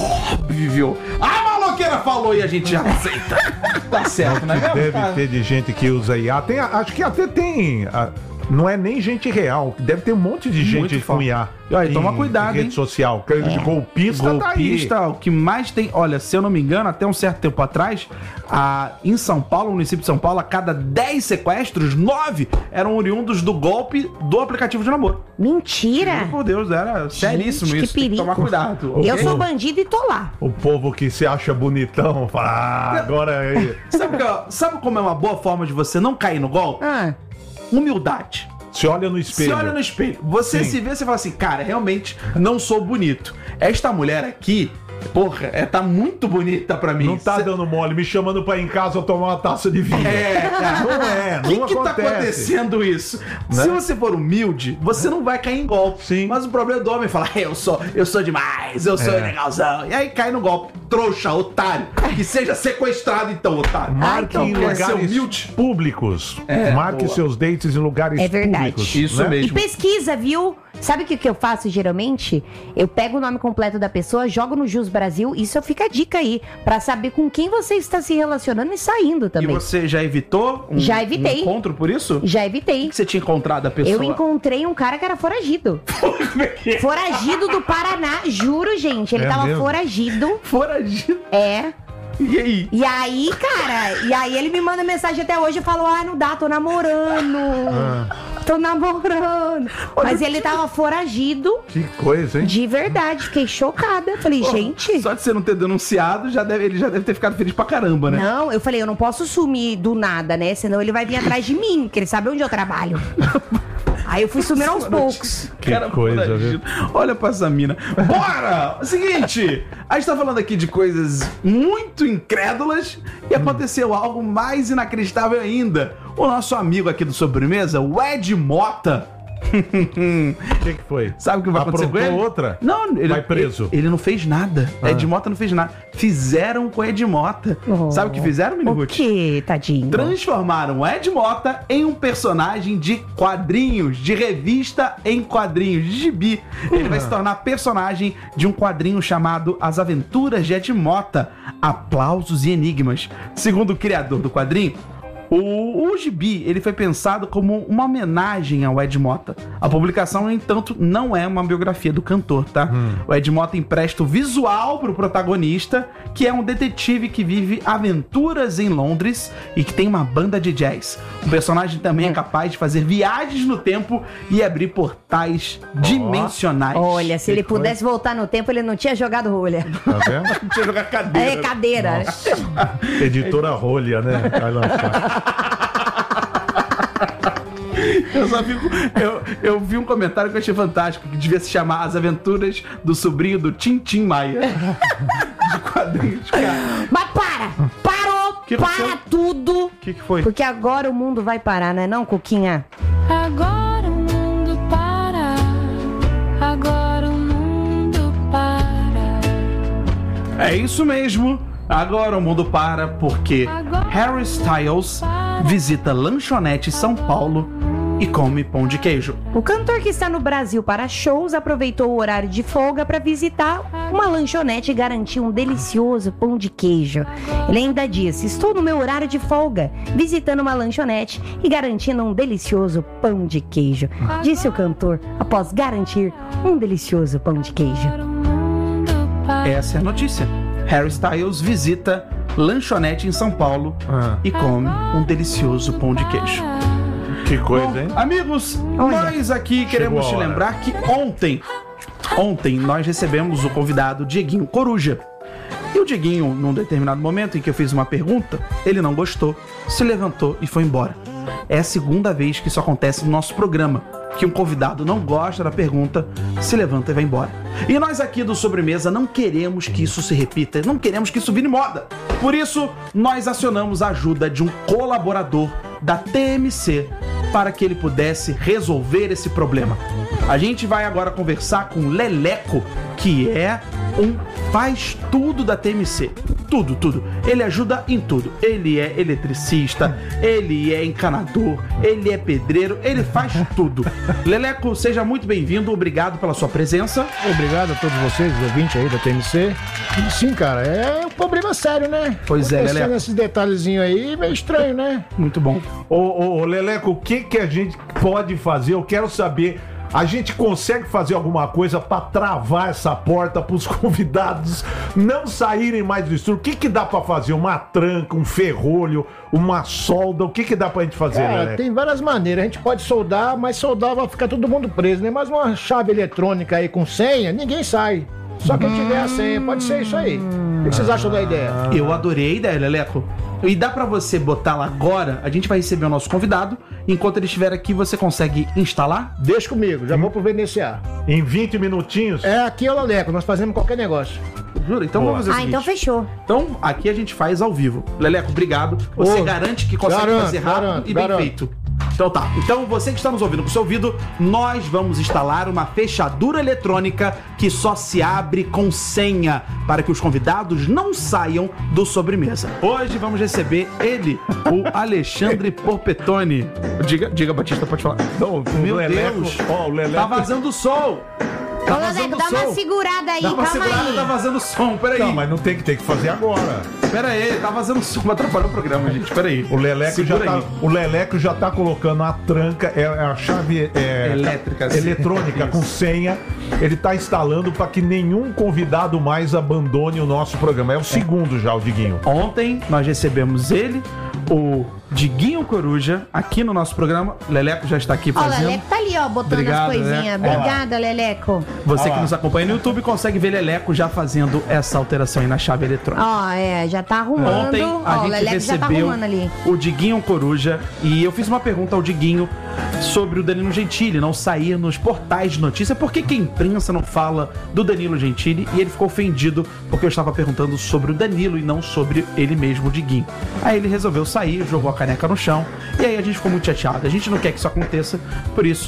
Speaker 2: óbvio. A maloqueira falou e a gente já aceita. Tá certo, não é mesmo?
Speaker 4: Deve
Speaker 2: Tá.
Speaker 4: ter de gente que usa I A. Tem, acho que até tem. a- não é nem gente real. Deve ter um monte de gente
Speaker 2: Muito
Speaker 4: com
Speaker 2: fa-
Speaker 4: I A.
Speaker 2: E aí,
Speaker 4: em
Speaker 2: toma cuidado,
Speaker 4: rede
Speaker 2: hein?
Speaker 4: social. De golpista,
Speaker 2: Golpista,
Speaker 4: tá aí.
Speaker 2: o que mais tem. Olha, se eu não me engano, até um certo tempo atrás, a, em São Paulo, no município de São Paulo, a cada dez sequestros, nove eram oriundos do golpe do aplicativo de namoro.
Speaker 3: Mentira!
Speaker 2: Juro por Deus, era seríssimo
Speaker 3: que
Speaker 2: isso. Tem que
Speaker 3: perigo.
Speaker 2: tomar cuidado.
Speaker 3: Eu
Speaker 2: ok?
Speaker 3: sou bandido e tô lá.
Speaker 4: O povo que se acha bonitão fala, ah, agora é.
Speaker 2: Sabe, que, ó, sabe como é uma boa forma de você não cair no golpe?
Speaker 3: Ah,
Speaker 2: Humildade.
Speaker 4: Se olha no espelho.
Speaker 2: Se olha no espelho, você
Speaker 4: Sim.
Speaker 2: se vê, você fala assim, cara, realmente não sou bonito. Esta mulher aqui, porra, é, tá muito bonita pra mim.
Speaker 4: Não tá
Speaker 2: Cê-
Speaker 4: dando mole, me chamando pra ir em casa tomar uma taça de vinho.
Speaker 2: É, cara.
Speaker 4: Não é,
Speaker 2: O que
Speaker 4: não
Speaker 2: que tá
Speaker 4: acontece.
Speaker 2: acontecendo isso?
Speaker 4: Né?
Speaker 2: Se você for humilde, você não vai cair em golpe.
Speaker 4: Sim.
Speaker 2: Mas o problema do homem é falar, eu sou, eu sou demais, eu sou
Speaker 4: É.
Speaker 2: legalzão. E aí cai no golpe. Trouxa, otário. Que seja sequestrado então, otário.
Speaker 4: Marque
Speaker 3: Ai,
Speaker 4: em
Speaker 3: então,
Speaker 2: quer ser
Speaker 4: lugares
Speaker 2: humilde?
Speaker 4: públicos.
Speaker 2: É,
Speaker 4: Marque
Speaker 2: boa.
Speaker 4: seus dates em lugares
Speaker 3: É verdade.
Speaker 4: públicos.
Speaker 2: Isso
Speaker 4: né?
Speaker 2: mesmo.
Speaker 3: e pesquisa, viu? Sabe o que, que eu faço geralmente? Eu pego o nome completo da pessoa, jogo no Jus Brasil, isso fica a dica aí, pra saber com quem você está se relacionando e saindo
Speaker 2: E
Speaker 3: também.
Speaker 2: você já evitou um,
Speaker 3: Já evitei.
Speaker 2: um encontro por isso?
Speaker 3: Já
Speaker 2: O
Speaker 3: evitei.
Speaker 2: que você tinha encontrado a pessoa?
Speaker 3: Eu encontrei um cara que era foragido.
Speaker 2: Como é que é?
Speaker 3: Foragido do Paraná, juro, gente. Ele
Speaker 4: É
Speaker 3: tava
Speaker 4: mesmo?
Speaker 3: foragido.
Speaker 2: Foragido.
Speaker 3: É.
Speaker 2: E aí?
Speaker 3: E aí, cara, e aí ele me manda mensagem até hoje e falou: ah, não dá, tô namorando. Tô namorando. Mas ele tava foragido
Speaker 4: Que coisa, hein?
Speaker 3: de verdade. Fiquei chocada. Falei, gente.
Speaker 2: Só de você não ter denunciado, já deve, ele já deve ter ficado feliz pra caramba, né?
Speaker 3: Não, eu falei, eu não posso sumir do nada, né? Senão ele vai vir atrás de mim, porque ele sabe onde eu trabalho. Aí eu fui sumindo aos poucos.
Speaker 4: Que coisa,
Speaker 2: foragido. Olha pra essa mina. Bora! Seguinte, a gente tá falando aqui de coisas muito incrédulas e aconteceu algo mais inacreditável ainda. O nosso amigo aqui do Sobremesa, o Ed Mota.
Speaker 4: O que, que foi?
Speaker 2: Sabe o que vai acontecer com
Speaker 4: Aprontou
Speaker 2: ele?
Speaker 4: outra?
Speaker 2: Não, ele,
Speaker 4: Vai preso.
Speaker 2: Ele, ele não fez nada.
Speaker 4: Ah.
Speaker 2: Ed Mota não fez nada. Fizeram com o Ed Mota.
Speaker 3: Oh.
Speaker 2: Sabe o que fizeram,
Speaker 3: O
Speaker 2: Miniguti?
Speaker 3: que, tadinho?
Speaker 2: Transformaram o Ed Mota em um personagem de quadrinhos, de revista em quadrinhos, de gibi. Ele vai se tornar personagem de um quadrinho chamado As Aventuras de Ed Mota, Aplausos e Enigmas. Segundo o criador do quadrinho, O, o gibi, ele foi pensado como uma homenagem ao Ed Mota. A publicação, no entanto, não é uma biografia do cantor, tá? Hum. O Ed Mota empresta o visual pro protagonista, que é um detetive que vive aventuras em Londres e que tem uma banda de jazz. O personagem também é capaz de fazer viagens no tempo e abrir portais oh. dimensionais.
Speaker 3: Olha, se que ele coisa. pudesse voltar no tempo, ele não tinha jogado rolha.
Speaker 4: Tá vendo?
Speaker 2: Não tinha jogado cadeira.
Speaker 3: É, cadeira.
Speaker 4: Nossa. Editora Rolha, né? Vai lançar.
Speaker 2: Eu só fico. Eu, eu vi um comentário que eu achei fantástico, que devia se chamar As Aventuras do Sobrinho do Tintim Maia. De quadrinhos, cara.
Speaker 3: Mas para! Parou!
Speaker 2: Que
Speaker 3: para
Speaker 2: aconteceu?
Speaker 3: tudo!
Speaker 2: O que, que foi?
Speaker 3: Porque agora o mundo vai parar, não é não, Cuquinha?
Speaker 1: Agora o mundo para. Agora o mundo para.
Speaker 2: É isso mesmo. Agora o mundo para porque Harry Styles visita lanchonete São Paulo e come pão de queijo.
Speaker 3: O cantor, que está no Brasil para shows, aproveitou o horário de folga para visitar uma lanchonete e garantir um delicioso pão de queijo. Ele ainda disse: estou no meu horário de folga, visitando uma lanchonete e garantindo um delicioso pão de queijo, disse o cantor após garantir um delicioso pão de queijo.
Speaker 2: Essa é a notícia. Harry Styles visita lanchonete em São Paulo ah. e come um delicioso pão de queijo.
Speaker 4: Que coisa,
Speaker 2: Bom,
Speaker 4: hein?
Speaker 2: Amigos, Olha. nós aqui queremos te lembrar que ontem, ontem nós recebemos o convidado Dieguinho Coruja. E o Dieguinho, num determinado momento em que eu fiz uma pergunta, ele não gostou, se levantou e foi embora. É a segunda vez que isso acontece no nosso programa, que um convidado não gosta da pergunta, se levanta e vai embora. E nós aqui do Sobremesa não queremos que isso se repita, não queremos que isso vire moda. Por isso, nós acionamos a ajuda de um colaborador da T M C para que ele pudesse resolver esse problema. A gente vai agora conversar com o Leleco, que é um faz tudo da T M C. Tudo, tudo. Ele ajuda em tudo. Ele é eletricista, ele é encanador, ele é pedreiro, ele faz tudo. Leleco, seja muito bem-vindo, obrigado pela sua presença.
Speaker 6: Obrigado a todos vocês, os ouvintes aí da T M C. E sim, cara, é um problema sério, né?
Speaker 2: Pois é, Leleco.
Speaker 6: Esses detalhezinhos aí, meio estranho, né?
Speaker 2: Muito bom.
Speaker 4: Ô, ô, ô, Leleco, o que que a gente pode fazer? Eu quero saber... A gente consegue fazer alguma coisa pra travar essa porta pros convidados não saírem mais do estúdio? O que que dá pra fazer? Uma tranca, um ferrolho, uma solda? O que que dá pra gente fazer,
Speaker 6: Cara,
Speaker 4: né?
Speaker 6: tem várias maneiras. A gente pode soldar, mas soldar vai ficar todo mundo preso, né? Mas uma chave eletrônica aí com senha, ninguém sai. Só quem tiver a senha, pode ser isso aí. O que vocês acham da ideia?
Speaker 2: Eu adorei a ideia, Leleco. E dá pra você botar lá agora, a gente vai receber o nosso convidado. Enquanto ele estiver aqui, você consegue instalar?
Speaker 6: Deixa comigo, já hum. vou providenciar.
Speaker 4: Em vinte minutinhos?
Speaker 6: É, aqui é o Leleco, nós fazemos qualquer negócio.
Speaker 2: Jura? Então Boa. vamos fazer o
Speaker 3: Ah,
Speaker 2: seguinte.
Speaker 3: então fechou.
Speaker 2: Então, aqui a gente faz ao vivo. Leleco, obrigado. Você
Speaker 6: Ô,
Speaker 2: garante que consegue
Speaker 6: garanto,
Speaker 2: fazer rápido
Speaker 6: garanto,
Speaker 2: e bem
Speaker 6: garanto.
Speaker 2: feito. Então tá, então você que está nos ouvindo com o seu ouvido, nós vamos instalar uma fechadura eletrônica que só se abre com senha, para que os convidados não saiam do Sobremesa. Hoje vamos receber ele, o Alexandre Porpetone. Diga, diga, Batista, pode falar.
Speaker 4: Não,
Speaker 2: Meu
Speaker 4: Leleco,
Speaker 2: Deus,
Speaker 4: ó, o Leleco...
Speaker 2: tá vazando som. Tá
Speaker 3: Ô,
Speaker 2: vazando
Speaker 3: Leleco, dá
Speaker 2: som.
Speaker 3: uma segurada aí,
Speaker 2: Dá uma
Speaker 3: calma
Speaker 2: segurada,
Speaker 3: aí.
Speaker 2: tá vazando som, peraí.
Speaker 4: Não, mas não tem que ter que fazer agora.
Speaker 2: Pera aí, tá vazando som, vai atrapalhar o programa, gente, pera aí.
Speaker 4: O Leleco, já
Speaker 2: Segura
Speaker 4: tá,
Speaker 2: aí.
Speaker 4: o Leleco já tá colocando a tranca, é, é a chave é,
Speaker 2: Elétrica, sim.
Speaker 4: eletrônica com senha. Ele tá instalando para que nenhum convidado mais abandone o nosso programa. É o segundo já, o Diguinho.
Speaker 2: Ontem nós recebemos ele, o Dieguinho Coruja, aqui no nosso programa. Leleco já está aqui
Speaker 3: Ó, o
Speaker 2: fazendo.
Speaker 3: Leleco tá ali, ó, botando
Speaker 2: Obrigado,
Speaker 3: as coisinhas.
Speaker 2: Leleco.
Speaker 3: Obrigada, Leleco.
Speaker 2: Você
Speaker 4: Olha
Speaker 2: que
Speaker 4: lá.
Speaker 2: nos acompanha no YouTube consegue ver Leleco já fazendo essa alteração aí na chave eletrônica.
Speaker 3: Ó, é, já tá arrumando.
Speaker 2: Ontem a
Speaker 3: Ó, o
Speaker 2: gente
Speaker 3: Leleco já tá
Speaker 2: recebeu
Speaker 3: arrumando ali.
Speaker 2: o Dieguinho Coruja e eu fiz uma pergunta ao Dieguinho sobre o Danilo Gentili não sair nos portais de notícia. Por que que a imprensa não fala do Danilo Gentili? E ele ficou ofendido porque eu estava perguntando sobre o Danilo e não sobre ele mesmo, o Dieguinho. Aí ele resolveu sair, jogou a caneca no chão e aí a gente ficou muito chateado. A gente não quer que isso aconteça, por isso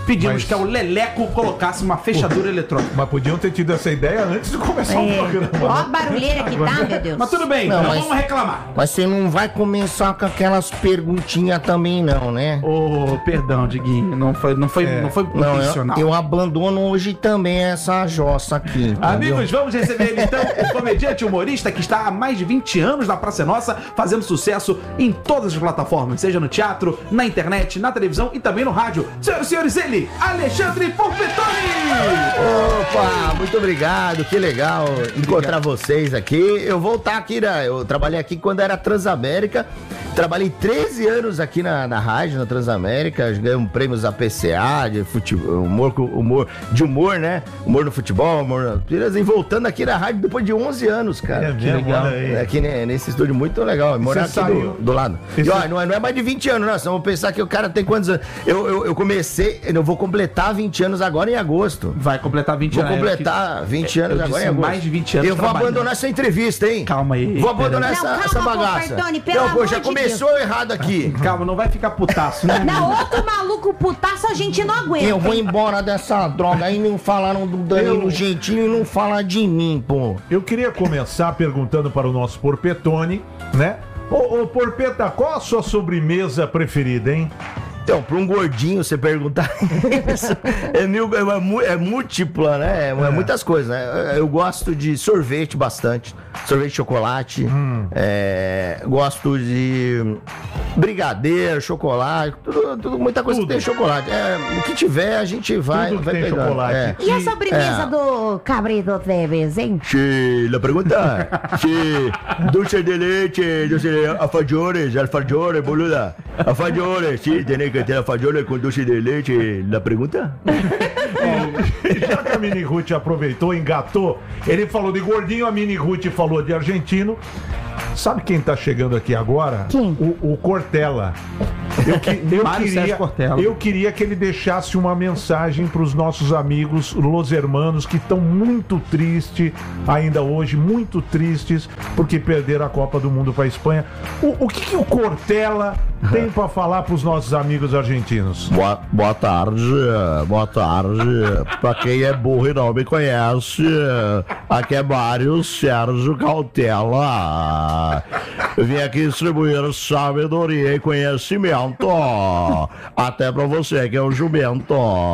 Speaker 2: pedimos
Speaker 4: Mas-
Speaker 2: que o Leleco colocasse uma fechadura eletrônica.
Speaker 4: Mas podiam ter tido essa ideia antes de começar o
Speaker 3: É.
Speaker 4: programa.
Speaker 3: Ó a barulheira que tá, meu Deus.
Speaker 2: Mas tudo bem,
Speaker 7: Não,
Speaker 2: não,
Speaker 7: mas-
Speaker 2: vamos reclamar.
Speaker 7: Mas você não vai começar com aquelas perguntinhas também, não, né?
Speaker 2: Ô, perdão, Diguinho, não foi, não foi, não foi
Speaker 7: Não, eu,
Speaker 2: intencional.
Speaker 7: eu abandono hoje também essa jossa aqui. entendeu?
Speaker 2: Amigos, vamos receber ele então, o comediante humorista que está há mais de vinte anos na Praça é Nossa, fazendo sucesso em todas as plataformas, seja no teatro, na internet, na televisão e também no rádio. Senhoras e senhores, ele, Alexandre Porpetoni!
Speaker 7: Opa, muito obrigado, que legal encontrar vocês aqui. Eu vou estar aqui, né? Eu trabalhei aqui quando era Transamérica. Trabalhei treze anos aqui na, na rádio, na Transamérica. Ganhamos prêmios A P C A de futebol, humor, humor, de humor, né? Humor no futebol, humor na Piras. E voltando aqui na rádio depois de onze anos, cara.
Speaker 4: É mesmo,
Speaker 2: legal.
Speaker 4: olha aí.
Speaker 7: É aqui né, nesse estúdio muito legal. Morar aqui
Speaker 4: Você saiu-
Speaker 7: do, do lado.
Speaker 4: E
Speaker 7: E,
Speaker 4: você-
Speaker 7: ó, não, é, não é mais de vinte anos, não. Só vamos pensar que o cara tem quantos anos? Eu, eu, eu comecei, eu vou completar vinte anos agora em agosto.
Speaker 2: Vai completar vinte
Speaker 7: Vou
Speaker 2: anos.
Speaker 7: completar vinte anos
Speaker 2: eu
Speaker 7: agora
Speaker 2: disse
Speaker 7: em agosto.
Speaker 2: mais de vinte anos
Speaker 7: Eu vou
Speaker 2: trabalhando.
Speaker 7: abandonar essa entrevista, hein?
Speaker 2: Calma aí.
Speaker 7: Vou abandonar
Speaker 3: Não,
Speaker 7: essa,
Speaker 3: calma,
Speaker 7: essa bagaça.
Speaker 3: Porpetoni, pelo
Speaker 7: Não, pô,
Speaker 3: amor
Speaker 7: já
Speaker 3: de
Speaker 7: começou errado aqui.
Speaker 2: Calma, não vai ficar putaço, né?
Speaker 3: Não, outro maluco putaço a gente não aguenta.
Speaker 7: Eu vou
Speaker 3: hein?
Speaker 7: embora dessa droga aí, não falaram do Danilo
Speaker 4: Eu-
Speaker 7: Gentili e não fala de mim, pô.
Speaker 4: Eu queria começar perguntando para o nosso Porpetoni, né? Ô, ô Porpeta, qual a sua sobremesa preferida, hein?
Speaker 7: Então, pra um gordinho você perguntar isso, é, mil, é, mu- é múltipla, né? É, é muitas coisas, né? Eu gosto de sorvete bastante. Sorvete de chocolate.
Speaker 4: Hum.
Speaker 7: É, gosto de brigadeiro, chocolate. Tudo, tudo- muita coisa
Speaker 4: Tudo.
Speaker 7: que tem chocolate. É, o que tiver, a gente vai,
Speaker 4: Tudo que
Speaker 7: vai
Speaker 4: tem
Speaker 7: pegando.
Speaker 4: chocolate.
Speaker 7: É.
Speaker 3: E a sobremesa
Speaker 7: É.
Speaker 3: do Cabrito Teves, hein?
Speaker 7: Sí, la pregunta. Sí, dulce de leche, dulce de alfajores, alfajores, boluda. Alfajores, sí, tiene que ter alfajores com dulce de leche. La pregunta?
Speaker 4: Já que a Mini Ruth aproveitou, engatou, ele falou de gordinho, a Mini Ruth falou de argentino. Sabe quem tá chegando aqui agora?
Speaker 3: Quem?
Speaker 4: O, o Cortella. Eu, que- eu
Speaker 2: Mário
Speaker 4: queria,
Speaker 2: Sérgio Cortella.
Speaker 4: eu queria que ele deixasse uma mensagem para os nossos amigos Los Hermanos que estão muito tristes ainda hoje, muito tristes porque perderam a Copa do Mundo para a Espanha. O, o que, que o Cortella tem para falar para os nossos amigos argentinos?
Speaker 7: Boa, boa tarde, boa tarde. Pra quem é burro e não me conhece, aqui é Mário Sérgio Cautela. Eu vim aqui distribuir sabedoria e conhecimento. Até pra você que é um jumento.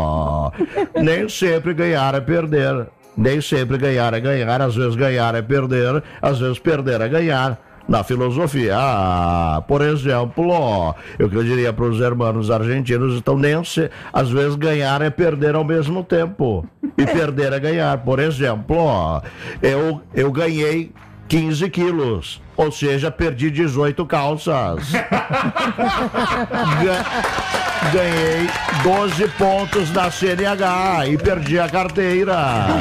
Speaker 7: Nem sempre ganhar é perder. Nem sempre ganhar é ganhar. Às vezes ganhar é perder. Às vezes perder é ganhar. Na filosofia, ah, por exemplo, eu que eu diria para os irmãos argentinos, então nem se, às vezes ganhar é perder ao mesmo tempo. E perder é ganhar. Por exemplo, eu, eu ganhei quinze quilos, ou seja, perdi dezoito calças. Ga- Ganhei doze pontos na C N H e perdi a carteira.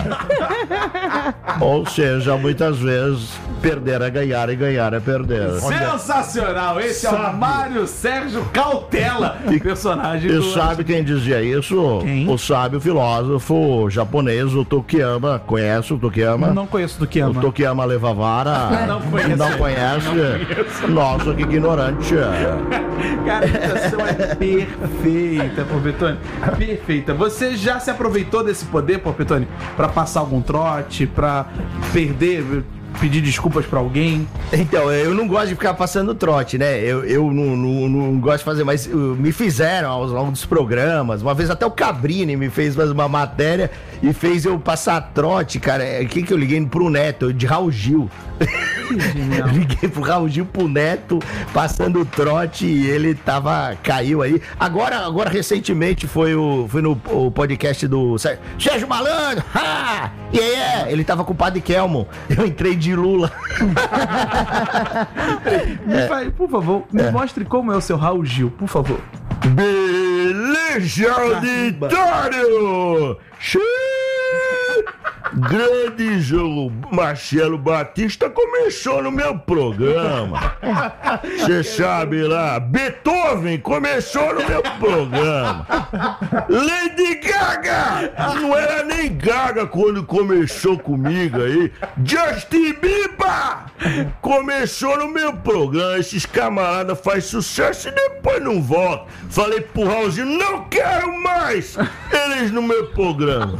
Speaker 7: Ou seja, muitas vezes perder é ganhar e ganhar é perder.
Speaker 2: Sensacional! Esse é o
Speaker 4: Sabe.
Speaker 2: Mário Sérgio Cautela, personagem
Speaker 7: E
Speaker 2: do...
Speaker 7: sabe quem dizia isso?
Speaker 2: Quem?
Speaker 7: O sábio filósofo japonês, o Tokiyama. Conhece o Tokiyama?
Speaker 2: Não conheço do que
Speaker 7: O
Speaker 2: ama.
Speaker 7: Tokiyama Levavara?
Speaker 2: Não conheço.
Speaker 7: Não conhece? Nossa, que ignorante.
Speaker 2: Cara, a imitação é perfeita, Porpetoni. Perfeita. Você já se aproveitou desse poder, Porpetoni, pra passar algum trote, pra perder, pedir desculpas pra alguém?
Speaker 7: Então, eu não gosto de ficar passando trote, né? Eu, eu não, não, não gosto de fazer, mas uh, me fizeram ao longo dos programas. Uma vez até o Cabrini me fez fazer uma matéria e fez eu passar trote, cara. O que que eu liguei pro Neto? De Raul Gil.
Speaker 2: Genial.
Speaker 7: Liguei pro Raul Gil, pro Neto, passando trote e ele tava, caiu aí. Agora, agora recentemente foi, o, foi no o podcast do Sé- Sérgio Malandro. Ha! E aí, é, ele tava com o Padre Kelmo. Eu entrei de Lula.
Speaker 2: Me faz, por favor, me mostre como é o seu Raul Gil, por favor.
Speaker 7: Beleza auditório! Xiii! grande jogo Marcelo Batista começou no meu programa. Você sabe lá, Beethoven começou no meu programa. Lady Gaga, não era nem Gaga quando começou comigo aí. Justin Bieber começou no meu programa. Esses camaradas fazem sucesso e depois não voltam. Falei pro Raulzinho, não quero mais eles no meu programa.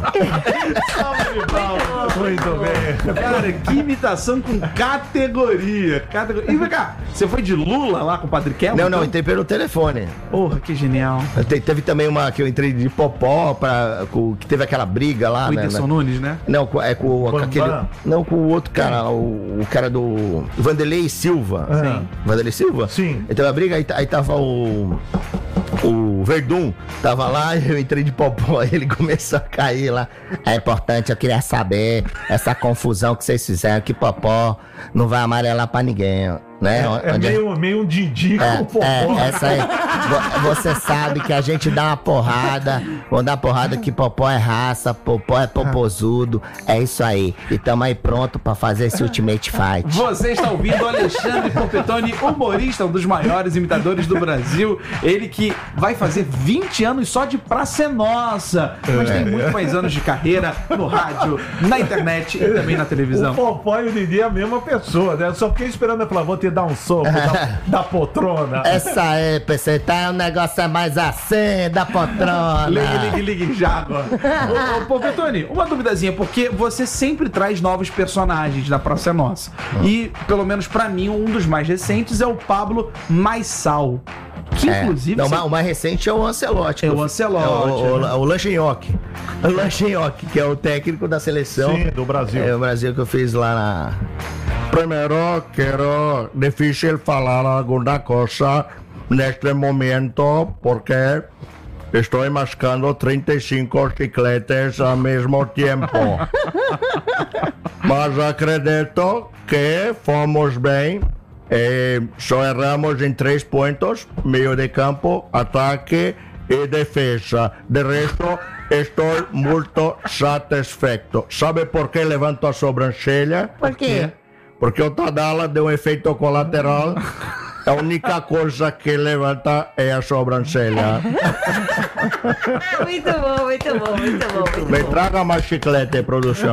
Speaker 2: Muito bem. Cara, que imitação com categoria. categoria. E vem cá, você foi de Lula lá com o Padre Kelmo?
Speaker 8: Não, não, entrei pelo telefone.
Speaker 2: Porra, que genial.
Speaker 8: Te- Teve também uma que eu entrei de Popó, pra, com, que teve aquela briga lá,
Speaker 2: O
Speaker 8: né?
Speaker 2: Whindersson Nunes, né?
Speaker 8: Não, com- é com, com
Speaker 4: Bambam.
Speaker 8: aquele. Não, com o outro cara, o, o cara do. Vanderlei Silva.
Speaker 4: Sim.
Speaker 8: Vanderlei Silva?
Speaker 4: Sim.
Speaker 8: Então a briga, aí, aí tava o. O Verdun tava lá, eu entrei de popó, aí ele começou a cair lá. É importante, eu queria saber essa confusão que vocês fizeram, que popó não vai amarelar pra ninguém, né?
Speaker 4: É
Speaker 8: Onde-
Speaker 4: meio, meio um Didi com o popó.
Speaker 8: é, é, essa aí. Vo- Você sabe que a gente dá uma porrada, vamos dar uma porrada que popó é raça, popó é popozudo, é isso aí. E tamo aí pronto pra fazer esse Ultimate Fight.
Speaker 2: Você está ouvindo Alexandre Porpetone, humorista, um dos maiores imitadores do Brasil. Ele que vai fazer vinte anos só de Praça é Nossa. Mas tem muito mais anos de carreira no rádio, na internet e também na
Speaker 4: O
Speaker 2: televisão.
Speaker 4: Popó e o Didi é a mesma pessoa, né? Eu só fiquei esperando ela falar, vou te dar um soco da, da poltrona.
Speaker 8: Essa aí, P C, tá, o negócio é mais assim, da poltrona.
Speaker 2: Ligue, ligue, ligue já agora. Ô, ô, Porpetone, uma duvidazinha, porque você sempre traz novos personagens da Praça é Nossa. E, pelo menos pra mim, um dos mais recentes é o Pablo Maissal. Que,
Speaker 8: É.
Speaker 2: inclusive...
Speaker 8: Não,
Speaker 2: você-
Speaker 8: o mais recente é o Ancelotti.
Speaker 2: É
Speaker 8: que
Speaker 2: o
Speaker 8: eu-
Speaker 2: Ancelotti,
Speaker 8: É o, o,
Speaker 2: né?
Speaker 8: o Lanchinhoque. O Lanchinhoque, que é o técnico da seleção.
Speaker 4: Sim, do Brasil.
Speaker 8: É o Brasil que eu fiz lá na...
Speaker 7: Primero quiero difícil falar alguna cosa neste momento porque estoy mascando trinta y cinco chicletes al mismo tiempo. Mas acredito que fomos bem. Eh, só erramos em três pontos: meio de campo, ataque e defesa. De resto, estou muito satisfeito. Sabe por que levanto a sobrancelha?
Speaker 3: Por quê?
Speaker 7: Porque o Tadala deu um efeito colateral. A única coisa que levanta é a sobrancelha.
Speaker 3: Muito bom, muito bom, muito bom. Muito
Speaker 7: Me
Speaker 3: bom.
Speaker 7: traga mais chiclete, produção.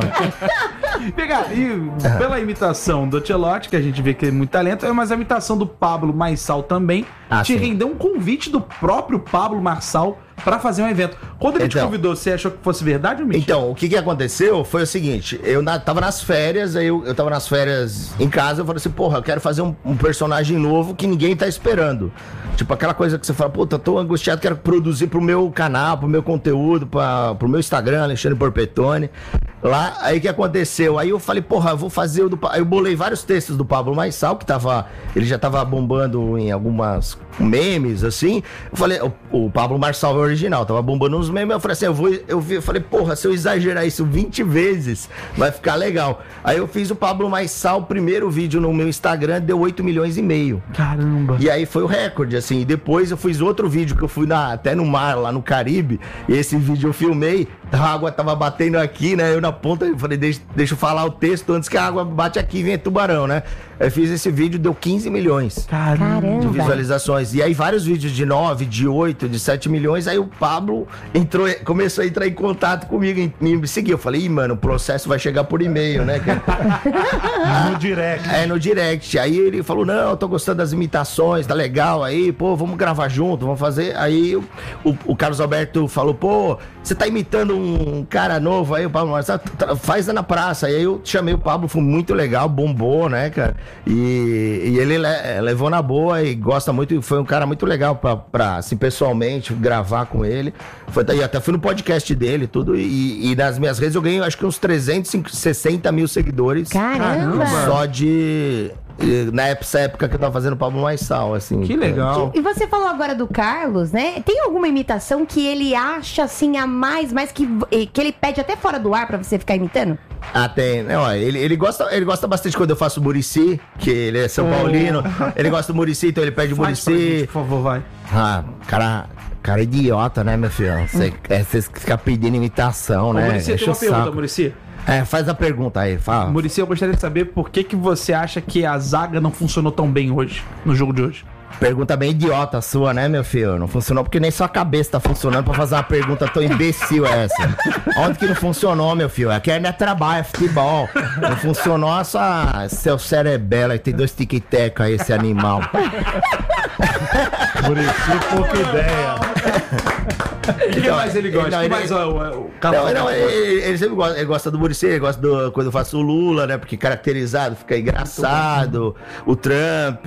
Speaker 2: Pegar, e pela imitação do Ancelotti, que a gente vê que tem muito talento, é mas a imitação do Pablo Maissal também
Speaker 8: Ah,
Speaker 2: te
Speaker 8: sim.
Speaker 2: rendeu um convite do próprio Pablo Maissal pra fazer um evento. Quando ele te
Speaker 8: Então.
Speaker 2: convidou, você achou que fosse verdade ou mentira?
Speaker 8: Então, o que que aconteceu foi o seguinte, eu na, tava nas férias, aí eu, eu tava nas férias em casa, eu falei assim, porra, eu quero fazer um, um personagem novo que ninguém tá esperando. Tipo, aquela coisa que você fala, puta, tô angustiado, quero produzir pro meu canal, pro meu conteúdo, pra, pro meu Instagram, Alexandre Porpetone. Lá, aí o que aconteceu? Aí eu falei, porra, eu vou fazer o do... Pa-" Aí eu bolei vários textos do Pablo Maissal, que tava... Ele já tava bombando em algumas memes, assim. Eu falei, o, o Pablo Maissal é o original, tava bombando uns memes. Eu falei assim, eu vou... Eu, vi, eu falei, porra, se eu exagerar isso vinte vezes, vai ficar legal. Aí eu fiz o Pablo Maissal, o primeiro vídeo no meu Instagram, deu oito milhões e meio.
Speaker 2: Caramba.
Speaker 8: E aí foi o recorde, assim. E depois eu fiz outro vídeo que eu fui na, até no mar, lá no Caribe. E esse vídeo eu filmei. A água tava batendo aqui, né? Eu na ponta, eu falei, deixa, deixa eu falar o texto antes que a água bate aqui e venha tubarão, né? Eu fiz esse vídeo, deu quinze milhões
Speaker 3: Caramba.
Speaker 8: de visualizações. E aí vários vídeos de nove, de oito, de sete milhões. Aí o Pablo entrou, começou a entrar em contato comigo, me seguiu. Eu falei, ih, mano, o processo vai chegar por e-mail, né, cara?
Speaker 4: No direct.
Speaker 8: É, no direct. Aí ele falou, não, eu tô gostando das imitações, tá legal aí, pô, vamos gravar junto, vamos fazer. Aí o, o, o Carlos Alberto falou, pô, você tá imitando um cara novo aí, o Pablo Marçal, faz na praça. Aí eu chamei o Pablo, foi muito legal, bombou, né, cara? E, e ele le, levou na boa e gosta muito, foi um cara muito legal pra, pra assim, pessoalmente, gravar com ele. Foi, e até fui no podcast dele, tudo, e, e nas minhas redes eu ganhei, acho que uns trezentos e sessenta mil seguidores.
Speaker 3: Caramba.
Speaker 8: Só de... Na essa época que eu tava fazendo o Pablo Maissal, assim.
Speaker 2: Que legal.
Speaker 3: E você falou agora do Carlos, né? Tem alguma imitação que ele acha assim a mais, mais que, que ele pede até fora do ar pra você ficar imitando?
Speaker 8: Ah, tem. Não, ele, ele, gosta, ele gosta bastante quando eu faço Muricy, que ele é São Paulino. Ele gosta do Muricy, então ele pede Muricy.
Speaker 2: Por favor, vai.
Speaker 8: Ah, cara, cara idiota, né, meu filho? Você é, fica pedindo imitação, né?
Speaker 2: Muricy, tem uma pergunta, Muricy.
Speaker 8: É, faz a pergunta aí, fala.
Speaker 2: Muricy, eu gostaria de saber por que, que você acha que a zaga não funcionou tão bem hoje, no jogo de hoje.
Speaker 8: Pergunta bem idiota sua, né, meu filho? Não funcionou porque nem sua cabeça tá funcionando pra fazer uma pergunta tão imbecil essa. Onde que não funcionou, meu filho? Aqui não é trabalho, é futebol. Não funcionou essa seu cerebelo aí, tem dois tic-tac aí, esse animal.
Speaker 4: Muricy, pouca ideia.
Speaker 2: O que
Speaker 8: Então,
Speaker 2: mais ele gosta?
Speaker 8: não,
Speaker 2: O que
Speaker 8: ele-
Speaker 2: mais o, o, o
Speaker 8: Não,
Speaker 2: Carlos
Speaker 8: não,
Speaker 2: gosta?
Speaker 8: ele, ele sempre gosta, ele gosta do Muricy, ele gosta do, quando eu faço o Lula, né? Porque caracterizado fica engraçado. O Trump,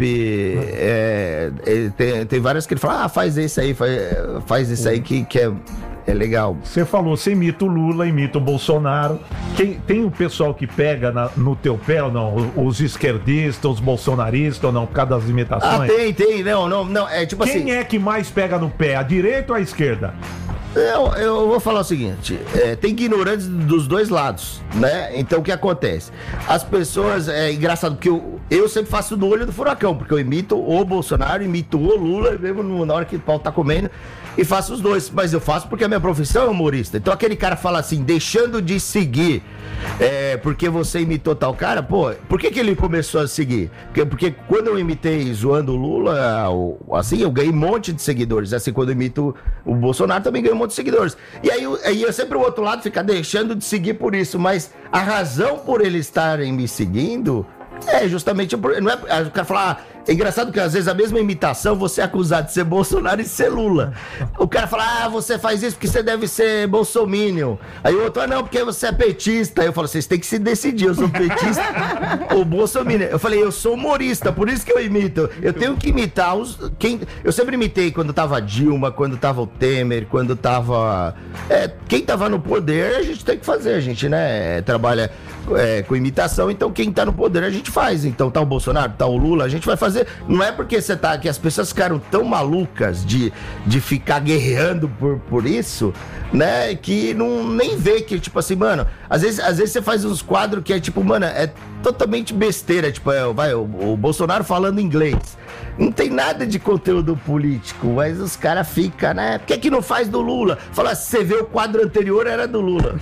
Speaker 8: é, ele tem, tem várias que ele fala, ah, faz isso aí, faz, faz isso aí que, que é, é legal.
Speaker 4: Você falou, você imita o Lula, imita o Bolsonaro. Quem, tem o pessoal que pega na- no teu pé ou não? Os esquerdistas, os bolsonaristas ou não, por causa das
Speaker 8: Ah,
Speaker 4: imitações?
Speaker 8: tem, tem, não, não, não, é tipo
Speaker 4: Quem
Speaker 8: assim...
Speaker 4: é que mais pega no pé, a direita ou a esquerda?
Speaker 8: Eu, eu vou falar o seguinte, é, tem ignorantes dos dois lados, né? Então o que acontece? As pessoas, é engraçado, porque eu, eu sempre faço do olho do furacão, porque eu imito o Bolsonaro, imito o Lula, mesmo no- na hora que o pau tá comendo, e faço os dois, mas eu faço porque a minha profissão é humorista. Então aquele cara fala assim, deixando de seguir, é, porque você imitou tal cara, pô, por que que ele começou a seguir? Porque, porque quando eu imitei zoando o Lula, o- assim, eu ganhei um monte de seguidores, assim, quando eu imito o Bolsonaro, também ganhei um monte de seguidores. E aí, eu- aí eu sempre o outro lado fica deixando de seguir por isso, mas a razão por eles estarem me seguindo é justamente por, não é, o cara fala, ah, é engraçado que às vezes a mesma imitação você é acusado de ser Bolsonaro e de ser Lula. O cara fala, ah, você faz isso porque você deve ser bolsominion. Aí o outro, ah, não, porque você é petista. Aí eu falo, vocês têm que se decidir, eu sou petista ou bolsominion. Eu falei, eu sou humorista, por isso que eu imito. Eu tenho que imitar os... Quem, eu sempre imitei quando tava Dilma, quando tava o Temer, quando tava... É, quem tava no poder, a gente tem que fazer, a gente, né, trabalha é, com imitação, então quem tá no poder a gente faz. Então tá o Bolsonaro, tá o Lula, a gente vai fazer. Não é porque você tá que as pessoas ficaram tão malucas de, de ficar guerreando por, por isso, né, que não nem vê que, tipo assim, mano, às vezes, às vezes você faz uns quadros que é tipo, mano, é totalmente besteira, tipo, é, vai, o, o Bolsonaro falando inglês. Não tem nada de conteúdo político, mas os caras ficam, né? Por que que não faz do Lula? Fala, se você vê o quadro anterior, era do Lula.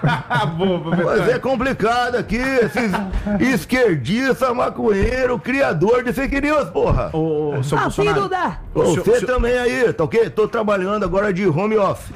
Speaker 2: Boa,
Speaker 8: Mas é complicado aqui, esses esquerdista, maconheiro, criador de fake news, porra.
Speaker 2: Ô, ô, seu
Speaker 3: Ah,
Speaker 2: Bolsonaro.
Speaker 3: filho da...
Speaker 8: Ô,
Speaker 2: senhor-
Speaker 8: Você
Speaker 2: o senhor-
Speaker 8: também aí, tá ok? Tô trabalhando agora de home office.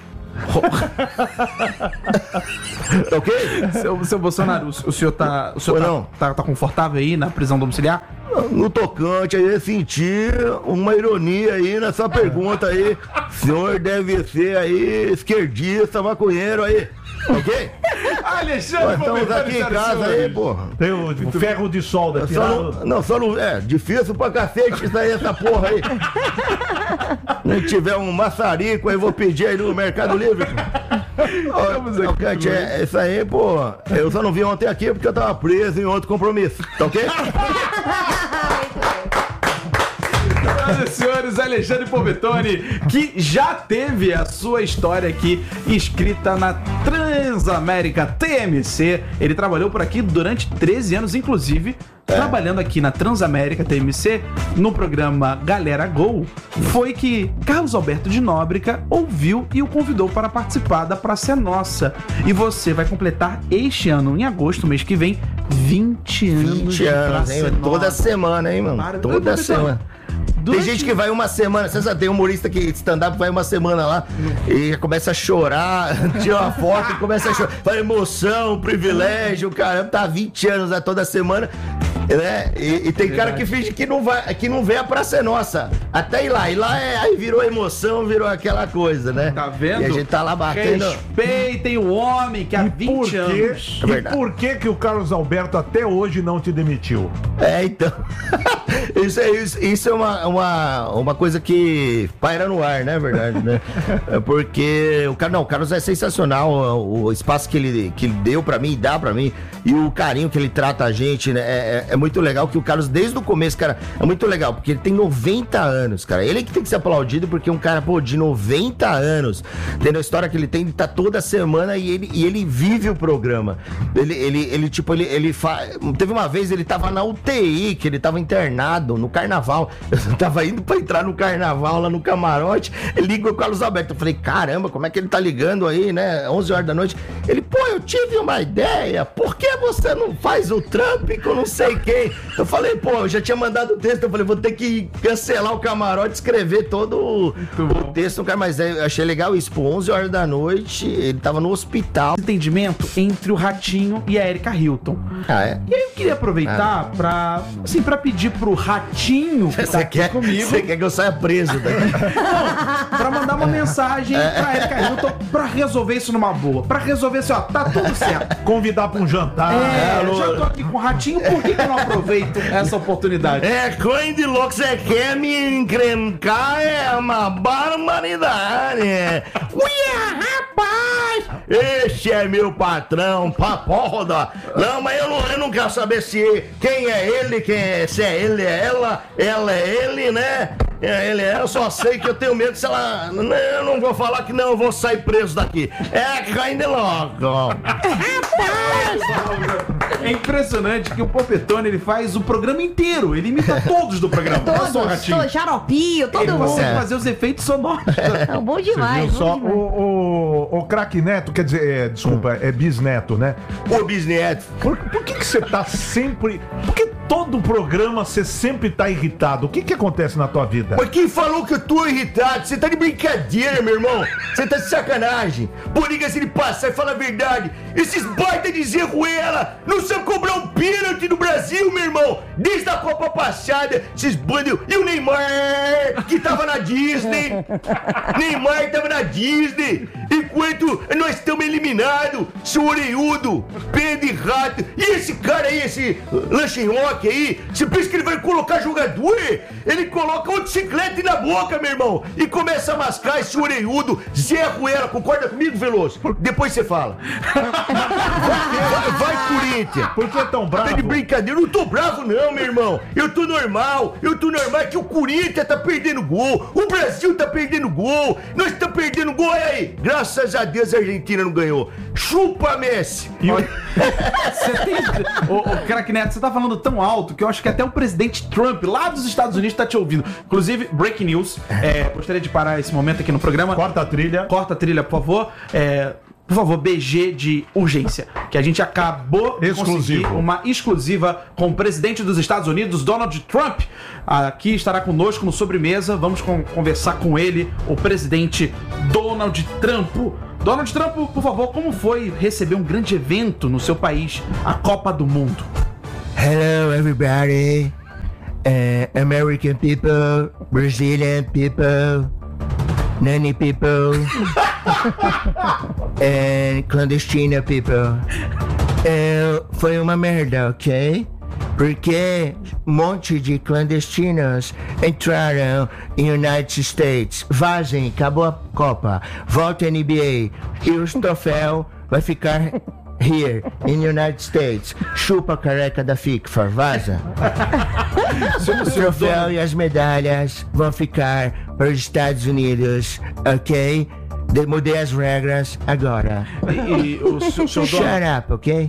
Speaker 8: Tá ok?
Speaker 2: Seu, seu Bolsonaro, o, o senhor, tá, o senhor
Speaker 8: Ou
Speaker 2: tá,
Speaker 8: não?
Speaker 2: tá, tá confortável aí na prisão domiciliar?
Speaker 8: No tocante aí, senti uma ironia aí nessa pergunta aí. O senhor deve ser aí esquerdista, maconheiro aí. Ok?
Speaker 2: Alexandre,
Speaker 8: Nós estamos aqui em casa aí, porra.
Speaker 4: Tem o, o ferro de solda
Speaker 8: Só
Speaker 4: tirado.
Speaker 8: não, não, só não. É, difícil pra cacete isso aí, essa porra aí. Se tiver um maçarico aí, vou pedir aí no Mercado Livre. Ó, Alcante, é, é isso aí, pô. Eu só não vim ontem aqui porque eu tava preso em outro compromisso, tá ok?
Speaker 2: Senhoras e senhores, Alexandre Povetone, que já teve a sua história aqui escrita na Transamérica T M C. Ele trabalhou por aqui durante treze anos, inclusive, trabalhando aqui na Transamérica T M C, no programa Galera Gol, foi que Carlos Alberto de Nóbrega ouviu e o convidou para participar da Praça é Nossa. E você vai completar este ano, em agosto, mês que vem, vinte anos
Speaker 8: vinte
Speaker 2: de
Speaker 8: anos,
Speaker 2: Praça
Speaker 8: hein?
Speaker 2: é
Speaker 8: Toda
Speaker 2: Nossa.
Speaker 8: semana, hein, mano?
Speaker 2: Para-
Speaker 8: Toda
Speaker 2: Povetone,
Speaker 8: semana.
Speaker 2: durante-
Speaker 8: Tem gente que vai uma semana, você sabe, tem humorista que stand-up vai uma semana lá e começa a chorar, tira uma foto e começa a chorar. Fala emoção, privilégio, caramba, tá há vinte anos né, toda semana. Né? E, e tem cara que finge que não vai, que não vê a Praça é Nossa. Até ir lá. E lá é, aí virou emoção, virou aquela coisa, né?
Speaker 2: Tá vendo?
Speaker 8: E a gente tá lá batendo.
Speaker 2: Respeitem o homem que há
Speaker 4: E por
Speaker 2: vinte
Speaker 4: quê?
Speaker 2: anos.
Speaker 8: É
Speaker 4: E
Speaker 8: verdade.
Speaker 4: por que que o Carlos Alberto até hoje não te demitiu?
Speaker 8: É, então. isso, é, isso, isso é uma, uma, uma coisa que paira no ar, né? Verdade, né? É porque o, Car- não, o Carlos é sensacional. O, o espaço que ele, que ele deu pra mim, dá pra mim, e o carinho que ele trata a gente, né? É, é, é muito legal que o Carlos, desde o começo, cara, é muito legal, porque ele tem noventa anos, cara. Ele é que tem que ser aplaudido, porque um cara, pô, de noventa anos, tendo a história que ele tem, ele tá toda semana e ele, e ele vive o programa. Ele, ele, ele tipo, ele, ele fa... Teve uma vez, ele tava na U T I, que ele tava internado no carnaval. Eu tava indo pra entrar no carnaval lá no camarote, ele ligou com o Carlos Alberto. Eu falei, caramba, como é que ele tá ligando aí, né? onze horas da noite. Ele, pô, eu tive uma ideia, por que você não faz o Trump com não sei quem? Eu falei, pô, eu já tinha mandado o texto, eu falei, vou ter que cancelar o camarote, escrever todo o, o texto no cara, mas eu achei legal isso, pô, onze horas da noite, ele tava no hospital.
Speaker 2: Entendimento entre o Ratinho e a Erika Hilton.
Speaker 8: Ah, é?
Speaker 2: E aí eu queria aproveitar ah. pra, assim, pra pedir pro Ratinho que tá aqui
Speaker 8: quer,
Speaker 2: comigo...
Speaker 8: Você quer que eu saia preso daqui?
Speaker 2: Não, pra mandar uma mensagem pra Erika Hilton pra resolver isso numa boa. Pra resolver assim, ó, tá tudo certo.
Speaker 4: Convidar pra um jantar.
Speaker 2: É, eu já tô aqui com o Ratinho, por que que eu não aproveito essa oportunidade?
Speaker 8: É, coisa de louco, você quer me encrencar, é uma barbaridade. Uia, rapaz! Este é meu patrão, papoda. Não, mas eu não, eu não quero saber se quem é ele, quem é, se é ele, é ela, ela é ele, né? É, ele é, eu só sei que eu tenho medo se ela... Eu não vou falar que não, eu vou sair preso daqui. É, caindo de louco.
Speaker 2: É impressionante que o Popetone, ele faz o programa inteiro. Ele imita todos do programa. Não só o
Speaker 3: Todos,
Speaker 2: Ratinho.
Speaker 3: to, Xaropinho, todo
Speaker 2: Ele
Speaker 3: mundo.
Speaker 2: consegue fazer os efeitos sonoros.
Speaker 3: É bom demais.
Speaker 4: Viu só,
Speaker 3: bom demais.
Speaker 4: o, o, o craque Neto, quer dizer, é, desculpa, é bisneto, né?
Speaker 8: Ô, bisneto.
Speaker 4: Por, por que que você tá sempre... Por que todo programa você sempre tá irritado? O que que acontece na tua vida?
Speaker 8: Mas quem falou que eu tô irritado? Você tá de brincadeira, meu irmão. Você tá de sacanagem. Pô, liga-se de passar e fala a verdade. Esses baita de Zé Ruela não sabem cobrar um pênalti no Brasil, meu irmão. Desde a Copa passada, esses bandos... E o Neymar, que tava na Disney. Neymar tava na Disney. Enquanto nós estamos eliminados, seu orelhudo, pé de rato. E esse cara aí, esse Lanchinhoque aí, você pensa que ele vai colocar jogador? Ele coloca uma bicicleta na boca, meu irmão, e começa a mascar esse orelhudo Zé Ruela. Concorda comigo, Veloso? Depois você fala. Vai, vai, Corinthians.
Speaker 4: Por que tão bravo?
Speaker 8: Tá de brincadeira. Eu não tô bravo não, meu irmão. Eu tô normal. Eu tô normal. É que o Corinthians tá perdendo gol. O Brasil tá perdendo gol. Nós tá perdendo gol. Olha aí. Graças a Deus a Argentina não ganhou. Chupa, Messi.
Speaker 2: E o... Você tem... Ô, ô, craque Neto, você tá falando tão alto que eu acho que até o presidente Trump, lá dos Estados Unidos, tá te ouvindo. Inclusive, breaking news. É, gostaria de parar esse momento aqui no programa.
Speaker 4: Corta a trilha.
Speaker 2: Corta a trilha, por favor. É... Por favor, B G de urgência, que a gente acabou de conseguir uma exclusiva com o presidente dos Estados Unidos, Donald Trump. Aqui estará conosco no Sobremesa. Vamos com, conversar com ele, o presidente Donald Trump. Donald Trump, por favor, como foi receber um grande evento no seu país, a Copa do Mundo?
Speaker 9: Hello, everybody. Uh, American people, Brazilian people, nanny people, and clandestino people. Uh, foi uma merda, ok? Porque um monte de clandestinos entraram em United States. Vazem, acabou a Copa. Volta a N B A. E os troféus vai ficar here, in United States. Chupa a careca da FIFA, vaza. O troféu e as medalhas vão ficar para os Estados Unidos, ok? De, mudei as regras agora.
Speaker 2: E, e o seu, seu
Speaker 9: Shut
Speaker 2: dono...
Speaker 9: up, ok?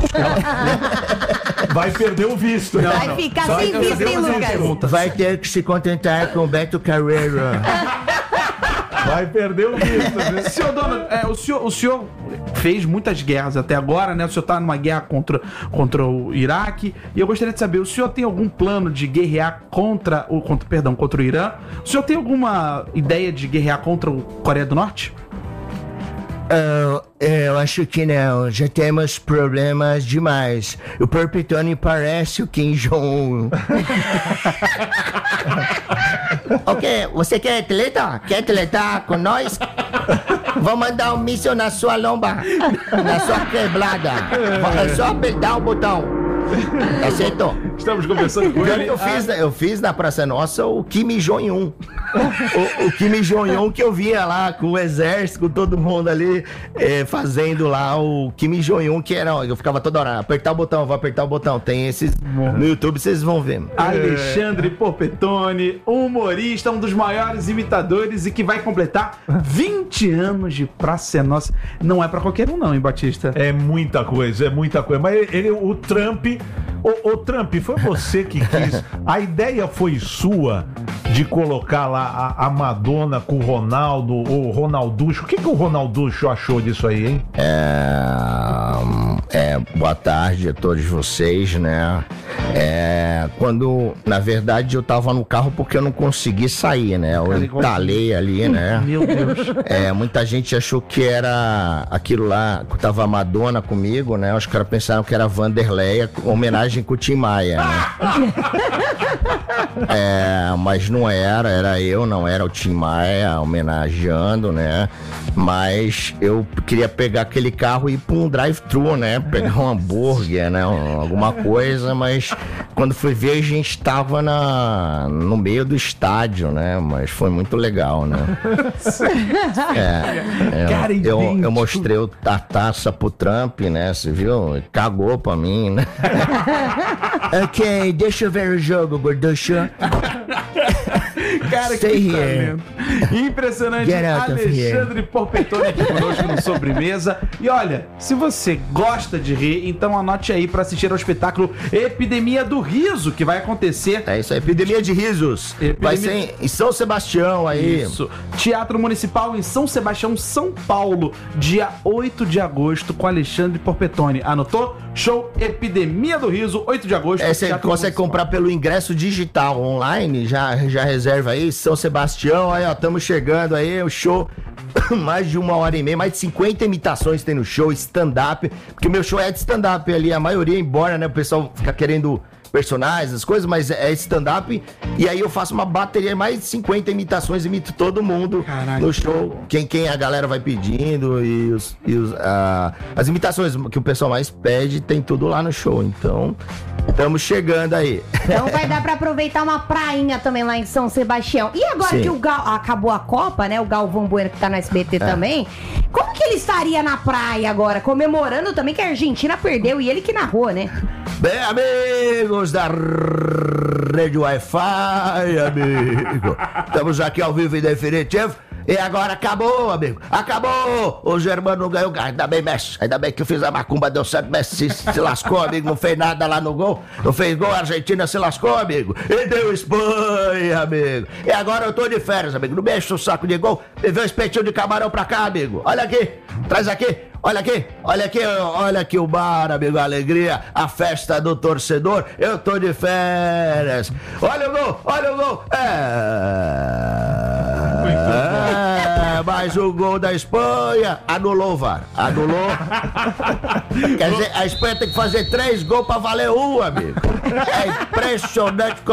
Speaker 4: Vai perder o visto.
Speaker 2: Não,
Speaker 3: Vai
Speaker 2: não.
Speaker 3: ficar
Speaker 2: Só
Speaker 3: sem
Speaker 2: eu
Speaker 3: visto,
Speaker 2: sabia
Speaker 3: hein,
Speaker 2: fazer uma
Speaker 3: Lucas?
Speaker 2: pergunta.
Speaker 9: Vai ter que se contentar com Beto Carreiro.
Speaker 4: Vai perder o visto, viu?
Speaker 2: Senhor Donald, é, o, senhor, o senhor fez muitas guerras até agora, né? O senhor tá numa guerra contra, contra o Iraque. E eu gostaria de saber, o senhor tem algum plano de guerrear contra o... Contra, perdão, contra o Irã? O senhor tem alguma ideia de guerrear contra o Coreia do Norte?
Speaker 9: Oh, eu acho que não. Já temos problemas demais. O Perpetone parece o Kim Jong-un. Ok, você quer atleta? Quer atletar com nós? Vou mandar um míssil na sua lomba, na sua quebrada. É só apertar o botão.
Speaker 8: Acertou.
Speaker 2: Estamos conversando com ele.
Speaker 8: Eu fiz, eu fiz na Praça Nossa o Kim Jong-un. O, o Kim Jong-un que eu via lá com o exército, com todo mundo ali, eh, fazendo lá o Kim Jong-un, que era, eu ficava toda hora, apertar o botão, vou apertar o botão. Tem esses no YouTube, vocês vão ver.
Speaker 2: Alexandre Porpetone, humorista, um dos maiores imitadores e que vai completar vinte anos de Praça Nossa. Não é pra qualquer um não, hein, Batista?
Speaker 4: É muita coisa, é muita coisa. Mas ele, ele- o Trump... O, o Trump, foi você que quis... A ideia foi sua de colocar lá a, a Madonna com o Ronaldo, o Ronalducho. O que, que o Ronalducho achou disso aí, hein?
Speaker 8: É, é, boa tarde a todos vocês, né? É, quando, na verdade, eu tava no carro porque eu não consegui sair, né? Eu entalei ali, né?
Speaker 2: Meu Deus.
Speaker 8: É, muita gente achou que era aquilo lá, que tava a Madonna comigo, né? Os caras pensaram que era Vanderleia, homenagem com o Tim Maia, né? É, mas não era, era eu, não era o Tim Maia homenageando, né? Mas eu queria pegar aquele carro e ir pra um drive-thru, né? Pegar um hambúrguer, né? Um- alguma coisa, mas quando fui ver a gente tava na, no meio do estádio, né? Mas foi muito legal, né? É, eu,
Speaker 2: Cara,
Speaker 8: eu,
Speaker 2: idêntico.
Speaker 8: eu mostrei o- a taça pro Trump, né? Você viu? Cagou pra mim, né?
Speaker 9: Ok, deixa eu ver o jogo, gorducho.
Speaker 2: Cara, que
Speaker 9: Stay here.
Speaker 2: talento. Impressionante.
Speaker 9: Get out of
Speaker 2: Alexandre Porpetone aqui conosco no Sobremesa. E olha, se você gosta de rir, então anote aí pra assistir ao espetáculo Epidemia do Riso, que vai acontecer.
Speaker 8: É isso aí, epidemia de risos.
Speaker 2: Epidemia-
Speaker 8: Vai ser em- em São Sebastião aí.
Speaker 2: Isso. Teatro Municipal em São Sebastião, São Paulo, dia oito de agosto, com Alexandre Porpetone. Anotou? Show Epidemia do Riso, oito de agosto.
Speaker 8: É, você
Speaker 2: Teatro
Speaker 8: consegue
Speaker 2: Municipal.
Speaker 8: comprar pelo ingresso digital online, já, já reserva aí, São Sebastião, aí ó, estamos chegando aí, o show, mais de uma hora e meia, mais de cinquenta imitações tem no show, stand-up, porque meu show é de stand-up ali, a maioria, embora, né, o pessoal fica querendo personagens, as coisas, mas é stand-up, e aí eu faço uma bateria, mais de cinquenta imitações, imito todo mundo
Speaker 2: Caralho.
Speaker 8: no show, quem, quem a galera vai pedindo, e, os, e os, ah, as imitações que o pessoal mais pede, tem tudo lá no show, então... Estamos chegando aí.
Speaker 3: Então vai dar pra aproveitar uma prainha também lá em São Sebastião. E agora
Speaker 8: Sim.
Speaker 3: que o Gal... acabou a Copa, né? O Galvão Bueno que tá no S B T também. Como que ele estaria na praia agora? Comemorando também que a Argentina perdeu e ele que narrou, né?
Speaker 8: Bem, amigos da Rede Wi-Fi, amigo. Estamos aqui ao vivo e definitivo. E agora acabou, amigo. Acabou! O Germano não ganhou. Ainda bem, Messi. Ainda bem que eu fiz a macumba, deu certo. Messi se, se lascou, amigo. Não fez nada lá no gol. Não fez gol, a Argentina se lascou, amigo. E deu Espanha, amigo. E agora eu tô de férias, amigo. Não mexe o saco de gol. Me vê um espetinho de camarão pra cá, amigo. Olha aqui. Traz aqui. Olha aqui, olha aqui, olha aqui o bar, amigo, a alegria, a festa do torcedor, eu tô de férias. Olha o gol, olha o gol. É, é mais um gol da Espanha. Anulou o V A R, anulou. Quer dizer, a Espanha tem que fazer três gols pra valer um, amigo. É impressionante como